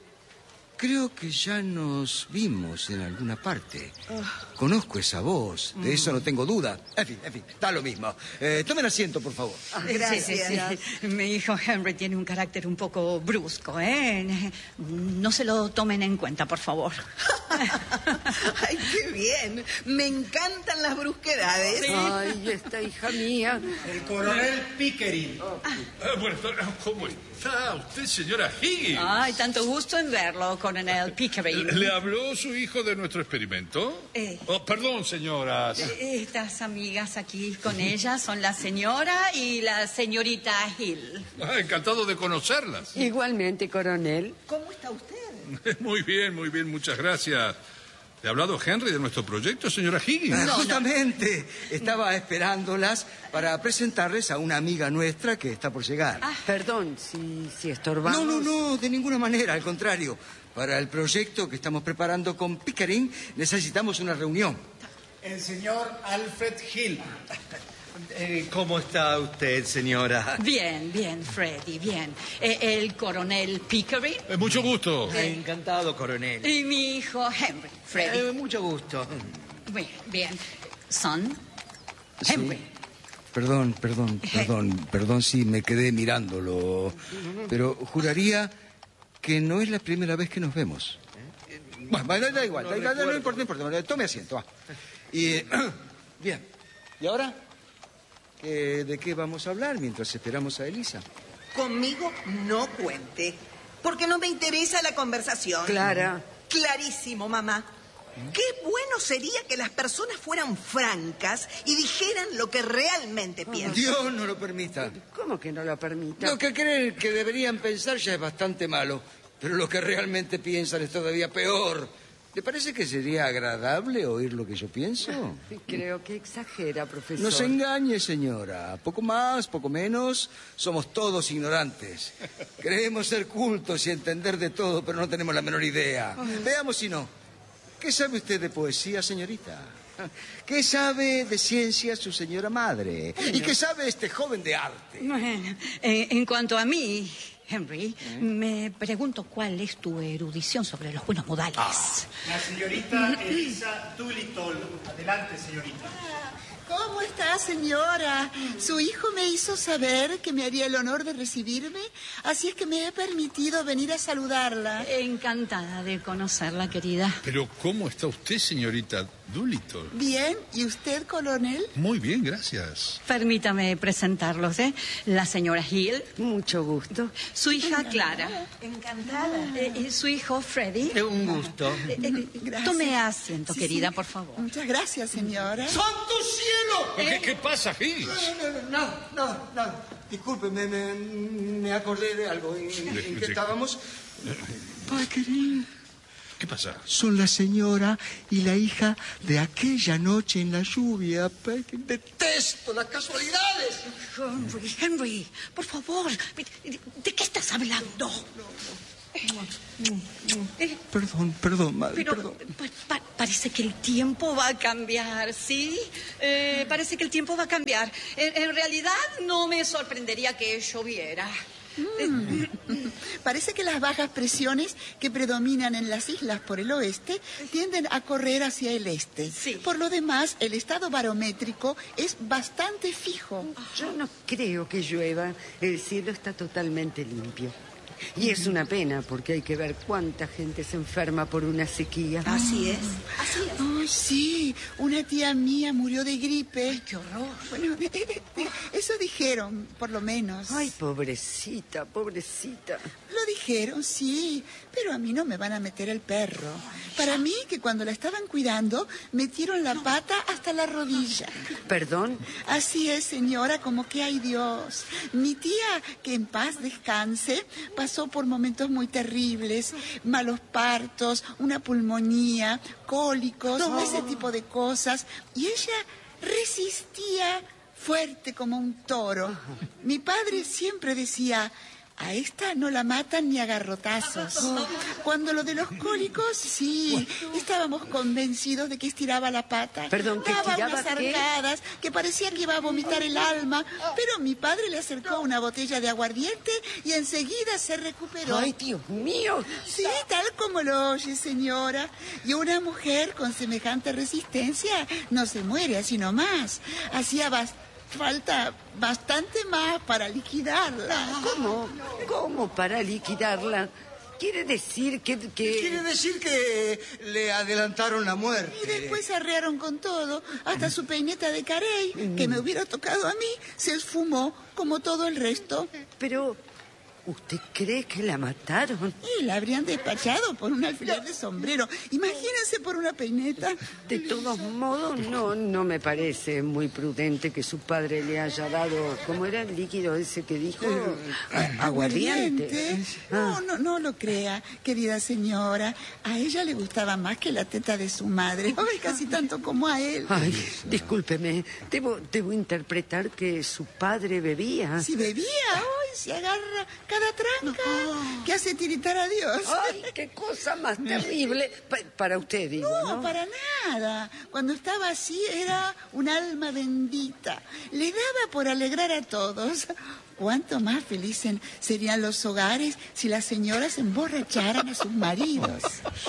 creo que ya nos vimos en alguna parte. Oh. Conozco esa voz, de mm. eso no tengo duda. En fin, en fin, está lo mismo. Eh, tomen asiento, por favor. Ah, gracias. Sí, sí, sí. Mi hijo Henry tiene un carácter un poco brusco, ¿eh? No se lo tomen en cuenta, por favor. Ay, qué bien. Me encantan las brusquedades. Sí. Ay, esta hija mía. El coronel Pickering. Oh. Ah. Ah, bueno, ¿cómo está usted, señora Higgins? Ay, tanto gusto en verlo, coronel Pickering. ¿Le habló su hijo de nuestro experimento? Eh. Oh, perdón, señoras. Estas amigas aquí con ella son la señora y la señorita Hill. Ah, encantado de conocerlas. Igualmente, coronel. ¿Cómo está usted? Muy bien, muy bien, muchas gracias. ¿Le ha hablado Henry de nuestro proyecto, señora Higgins? Ah, justamente. No. Estaba esperándolas para presentarles a una amiga nuestra que está por llegar. Ah, perdón, si, si estorbamos. No, no, no, de ninguna manera, al contrario. Para el proyecto que estamos preparando con Pickering necesitamos una reunión. El señor Alfred Hill. Eh, ¿Cómo está usted, señora? Bien, bien, Freddy, bien. Eh, el coronel Pickering. Eh, mucho gusto. Eh, Encantado, coronel. Y mi hijo Henry, Freddy. Eh, mucho gusto. Bien, bien. Son Henry. Sí. Perdón, perdón, perdón, perdón si me quedé mirándolo, pero juraría que no es la primera vez que nos vemos. ¿Eh? Bueno, da, da igual, no, da, da, no importa, no importa, tome asiento, va. Y, eh, bien, ¿y ahora? Eh, ¿De qué vamos a hablar mientras esperamos a Elisa? Conmigo no cuente, porque no me interesa la conversación. Clara. Clarísimo, mamá. Qué bueno sería que las personas fueran francas y dijeran lo que realmente piensan. Dios no lo permita. ¿Cómo que no lo permita? Lo que creen que deberían pensar ya es bastante malo, pero lo que realmente piensan es todavía peor. ¿Le parece que sería agradable oír lo que yo pienso? Creo que exagera, profesor. No se engañe, señora. Poco más, poco menos, somos todos ignorantes. Creemos ser cultos y entender de todo, pero no tenemos la menor idea. Veamos si no. ¿Qué sabe usted de poesía, señorita? ¿Qué sabe de ciencia su señora madre? Bueno. ¿Y qué sabe este joven de arte? Bueno, eh, en cuanto a mí, Henry, ¿Eh? me pregunto cuál es tu erudición sobre los buenos modales. Ah. La señorita Elisa Doolittle. Adelante, señorita. ¿Cómo está, señora? Su hijo me hizo saber que me haría el honor de recibirme, así es que me he permitido venir a saludarla. Encantada de conocerla, querida. Pero ¿cómo está usted, señorita Doolittle? Bien, ¿y usted, coronel? Muy bien, gracias. Permítame presentarlos, ¿eh? La señora Hill. Mucho gusto. Su hija Encantada. Clara. Encantada. Eh, y su hijo Freddy. Es un gusto. Eh, eh, gracias. Tome asiento, Sí, querida, sí. por favor. Muchas gracias, señora. ¡Santo cielo! ¿Qué, ¿Qué pasa, Higgins? No, no, no, no, no. Disculpe, me, me, me acordé de algo. ¿En, en qué estábamos? Paquerín. ¿Qué pasa? Son la señora y la hija de aquella noche en la lluvia. Paquerín. Detesto las casualidades. Henry, Henry, por favor, ¿de qué estás hablando? Eh, Perdón, perdón, madre, Pero perdón. pues, pa- parece que el tiempo va a cambiar, ¿sí? Eh, parece que el tiempo va a cambiar. En, en realidad no me sorprendería que lloviera. Mm. Parece que las bajas presiones que predominan en las islas por el oeste tienden a correr hacia el este. Por lo demás, el estado barométrico es bastante fijo. Yo no creo que llueva. El cielo está totalmente limpio. Y es una pena porque hay que ver cuánta gente se enferma por una sequía. Así es. Así es. Ay, sí. Una tía mía murió de gripe. Ay, qué horror. Bueno, eso dijeron, por lo menos. Ay, pobrecita, pobrecita. Lo dijeron, sí, pero a mí no me van a meter el perro. Para mí, que cuando la estaban cuidando, metieron la pata hasta la rodilla. ¿Perdón? Así es, señora, como que hay Dios. Mi tía, que en paz descanse, pasó por momentos muy terribles, malos partos, una pulmonía, cólicos, No. ese tipo de cosas. Y ella resistía fuerte como un toro. Mi padre siempre decía: a esta no la matan ni a garrotazos. Cuando lo de los cólicos, sí, estábamos convencidos de que estiraba la pata. Perdón, ¿que daba estiraba unas qué? arcadas que parecía que iba a vomitar el alma, pero mi padre le acercó una botella de aguardiente y enseguida se recuperó. Ay, Dios mío. Sí, tal como lo oye, señora. Y una mujer con semejante resistencia no se muere así nomás. Hacía bastante falta bastante más para liquidarla. ¿Cómo? ¿Cómo para liquidarla? Quiere decir que... que... Quiere decir que le adelantaron la muerte. Y después arrearon con todo, hasta su peineta de carey, que me hubiera tocado a mí, se esfumó como todo el resto. Pero, ¿usted cree que la mataron? Y la habrían despachado por un alfiler de sombrero. Imagínense por una peineta. De todos modos, no, no me parece muy prudente que su padre le haya dado, ¿cómo era el líquido ese que dijo? A- Aguardiente. No, no, no lo crea, querida señora. A ella le gustaba más que la teta de su madre. Ay, casi tanto como a él. Ay, discúlpeme, debo, debo interpretar que su padre bebía. Si bebía, hoy se agarra cada tranca que hace tiritar a Dios. Ay, qué cosa más terrible. Pa- para usted, digo, ¿no? No, para nada. Cuando estaba así era un alma bendita. Le daba por alegrar a todos. Cuánto más felices serían los hogares si las señoras emborracharan a sus maridos.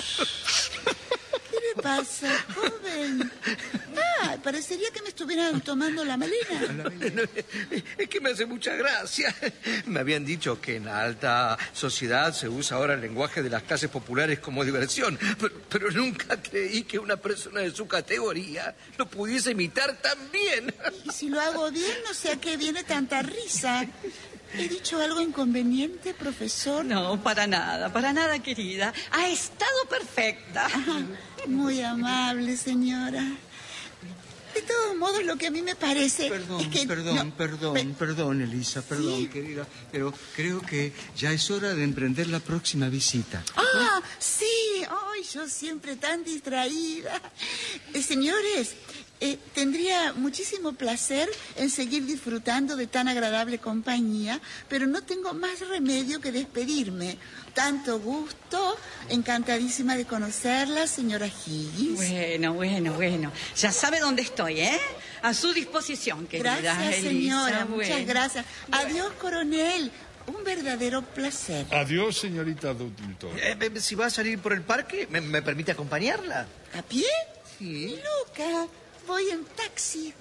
¿Qué le pasa, joven? Ah, parecería que me estuvieran tomando la melena. Es que me hace mucha gracia. Me habían dicho que en la alta sociedad se usa ahora el lenguaje de las clases populares como diversión, pero, pero nunca creí que una persona de su categoría lo pudiese imitar tan bien. Y si lo hago bien, no sé a qué viene tanta risa. ¿He dicho algo inconveniente, profesor? No, para nada, para nada, querida. Ha estado perfecta. Ajá, muy amable, señora. De todos modos, lo que a mí me parece Perdón, es que... perdón, no, perdón, pe- perdón, Elisa, perdón, Sí. querida. Pero creo que ya es hora de emprender la próxima visita. Ah, sí. Ay, yo siempre tan distraída. Eh, señores, eh, tendría muchísimo placer en seguir disfrutando de tan agradable compañía, pero no tengo más remedio que despedirme. Tanto gusto, encantadísima de conocerla, señora Higgins. Bueno, bueno, bueno. Ya sabe dónde estoy, ¿eh? A su disposición, querida Gracias, Elisa. señora, Bueno. muchas gracias. Adiós, coronel. Un verdadero placer. Adiós, señorita Doodleton. Eh, eh, si va a salir por el parque, ¿me, me permite acompañarla? ¿A pie? Sí. Loca, voy en taxi.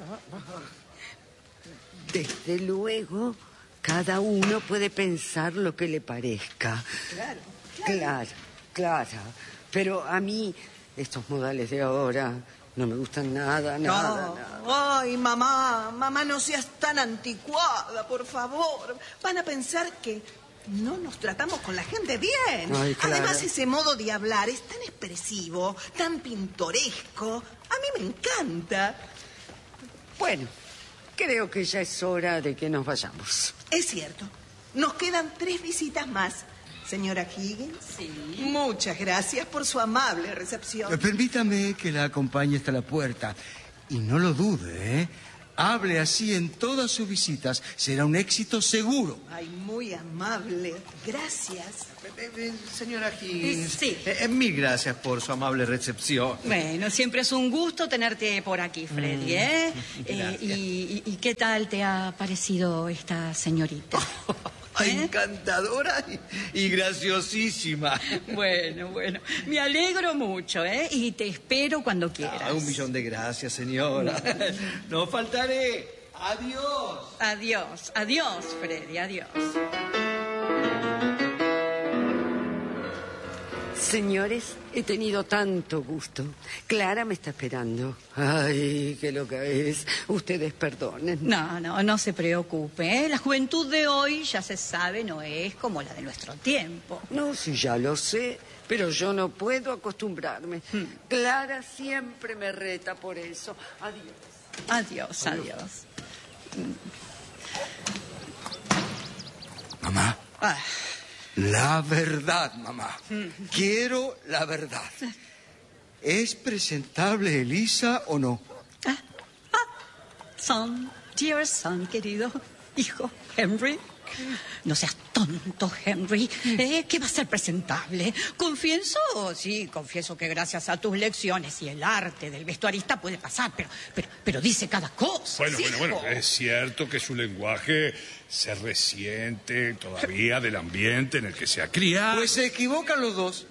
Desde luego, cada uno puede pensar lo que le parezca. Claro, Claro, claro. Pero a mí, estos modales de ahora no me gustan nada, nada, No. nada. Ay, mamá, mamá, no seas tan anticuada, por favor. Van a pensar que no nos tratamos con la gente bien. Ay, claro. Además, ese modo de hablar es tan expresivo, tan pintoresco. A mí me encanta. Bueno, creo que ya es hora de que nos vayamos. Es cierto. Nos quedan tres visitas más. Señora Higgins. Sí. Muchas gracias por su amable recepción. Permítame que la acompañe hasta la puerta. Y no lo dude, ¿eh? Hable así en todas sus visitas. Será un éxito seguro. Ay, muy amable. Gracias. Eh, eh, señora Higgins. Sí. Eh, eh, mil gracias por su amable recepción. Bueno, siempre es un gusto tenerte por aquí, Freddy, ¿eh? eh y, y, ¿Y qué tal te ha parecido esta señorita? ¿Eh? Encantadora y, y graciosísima. Bueno, bueno. Me alegro mucho, ¿eh? Y te espero cuando quieras. Ah, un millón de gracias, señora. No faltaré. Adiós. Adiós, adiós, Freddy, adiós. Señores, he tenido tanto gusto. Clara me está esperando. Ay, qué loca es. Ustedes perdonen. No, no, no se preocupe, ¿eh? La juventud de hoy, ya se sabe, no es como la de nuestro tiempo. No, sí, ya lo sé, pero yo no puedo acostumbrarme. Hmm. Clara siempre me reta por eso. Adiós. Adiós, adiós. adiós. Mamá. Ah. La verdad, mamá. Quiero la verdad. ¿Es presentable Elisa o no? Ah, ah, son, dear son, querido hijo Henry. No seas tonto, Henry. ¿Eh? ¿Qué va a ser presentable? Confieso, sí, confieso que gracias a tus lecciones y el arte del vestuarista puede pasar, pero, pero, pero dice cada cosa. Bueno, bueno, bueno, es cierto que su lenguaje se resiente todavía del ambiente en el que se ha criado. Pues se equivocan los dos.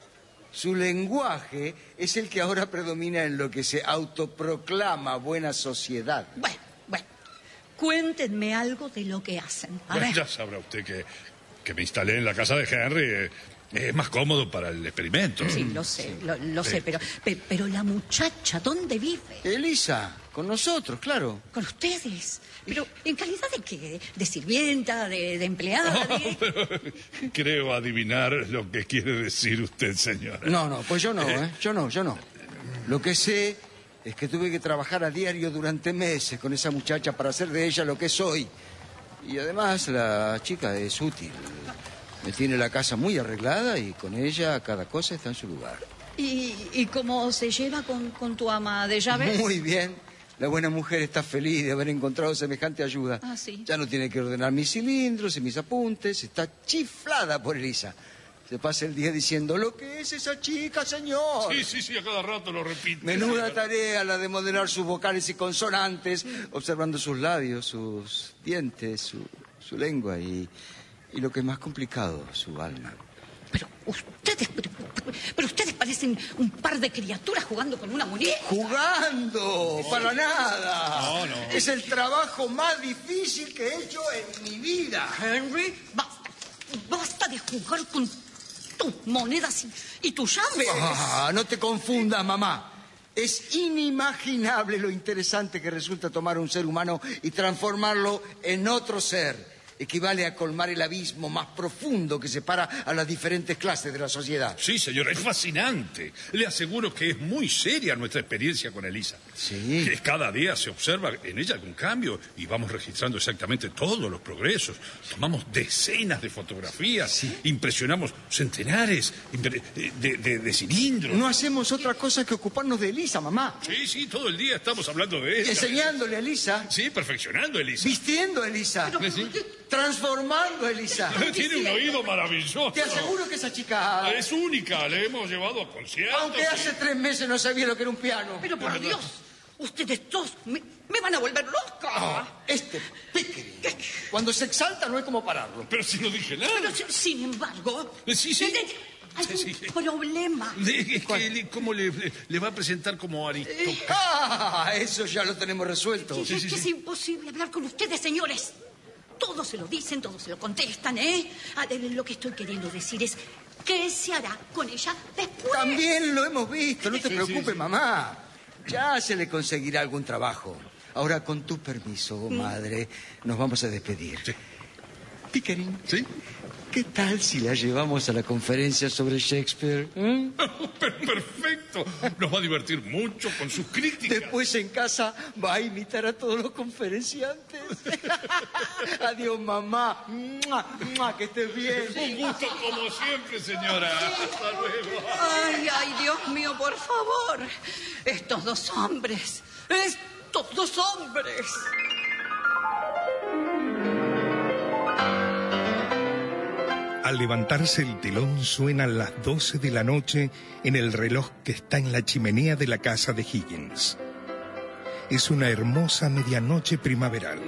Su lenguaje es el que ahora predomina en lo que se autoproclama buena sociedad. Bueno, bueno. Cuéntenme algo de lo que hacen. A Bueno, ver. ya sabrá usted que, que me instalé en la casa de Henry. eh, Es más cómodo para el experimento. Sí, lo sé, lo, lo Sí. sé, pero, pe- pero la muchacha, ¿dónde vive? Elisa, con nosotros, claro. Con ustedes. Pero, ¿en calidad de qué? ¿De sirvienta? ¿De, de empleada? Oh, de... pero creo adivinar lo que quiere decir usted, señora. No, no, pues yo no, ¿eh? Yo no, yo no. Lo que sé es que tuve que trabajar a diario durante meses con esa muchacha para hacer de ella lo que soy. Y además la chica es útil. Me tiene la casa muy arreglada y con ella cada cosa está en su lugar. ¿Y, y cómo se lleva con, con tu ama de llaves? Muy bien. La buena mujer está feliz de haber encontrado semejante ayuda. Ah, sí. Ya no tiene que ordenar mis cilindros y mis apuntes. Está chiflada por Elisa. Se pasa el día diciendo, ¿lo que es esa chica, señor? Sí, sí, sí, a cada rato lo repite. Menuda tarea la de modelar sus vocales y consonantes, observando sus labios, sus dientes, su, su lengua y, y lo que es más complicado, su alma. Pero ustedes, pero, pero ustedes parecen un par de criaturas jugando con una muñeca. ¡Jugando! No. ¡Para nada! No, no. Es el trabajo más difícil que he hecho en mi vida. Henry, basta, basta de jugar con tus monedas y, y tus llaves. Ah, no te confundas, mamá. Es inimaginable lo interesante que resulta tomar un ser humano y transformarlo en otro ser. Equivale a colmar el abismo más profundo que separa a las diferentes clases de la sociedad. Sí, señora, es fascinante. Le aseguro que es muy seria nuestra experiencia con Elisa. Sí. Que cada día se observa en ella algún cambio y vamos registrando exactamente todos los progresos. Tomamos decenas de fotografías, sí. Impresionamos centenares de, de, de, de cilindros. No hacemos otra cosa que ocuparnos de Elisa, mamá. Sí, sí, todo el día estamos hablando de ella. Enseñándole a Elisa. Sí, perfeccionando a Elisa. Vistiendo a Elisa. Pero, sí. Transformando a Elisa. Tiene un oído maravilloso. Te aseguro que esa chica... Es única, le hemos llevado a conciertos. Aunque y... hace tres meses no sabía lo que era un piano. Pero por Dios, ustedes dos me, me van a volver loca. Ah, este Pickering. Cuando se exalta no hay como pararlo. Pero si no dije nada. Pero sin embargo... Sí, sí. Hay sí, un sí. problema. De, que, ¿Cómo le, le, le va a presentar como Aristóteles? Ah, eso ya lo tenemos resuelto. Sí, sí, es que sí. Es imposible hablar con ustedes, señores. Todos se lo dicen, todos se lo contestan, ¿eh? Ah, lo que estoy queriendo decir es, ¿qué se hará con ella después? También lo hemos visto, no te sí, preocupes, sí, sí. mamá. Ya se le conseguirá algún trabajo. Ahora, con tu permiso, madre, nos vamos a despedir. Sí. Pickering. ¿Sí? ¿Qué tal si la llevamos a la conferencia sobre Shakespeare? ¿Eh? Perfecto. Nos va a divertir mucho con sus críticas. Después en casa va a imitar a todos los conferenciantes. Adiós, mamá. ¡Mua! ¡Mua! Que estés bien. Un gusto como siempre, señora. Hasta luego. Ay, ay, Dios mío, por favor. Estos dos hombres. Estos dos hombres. Al levantarse el telón suenan las doce de la noche en el reloj que está en la chimenea de la casa de Higgins. Es una hermosa medianoche primaveral.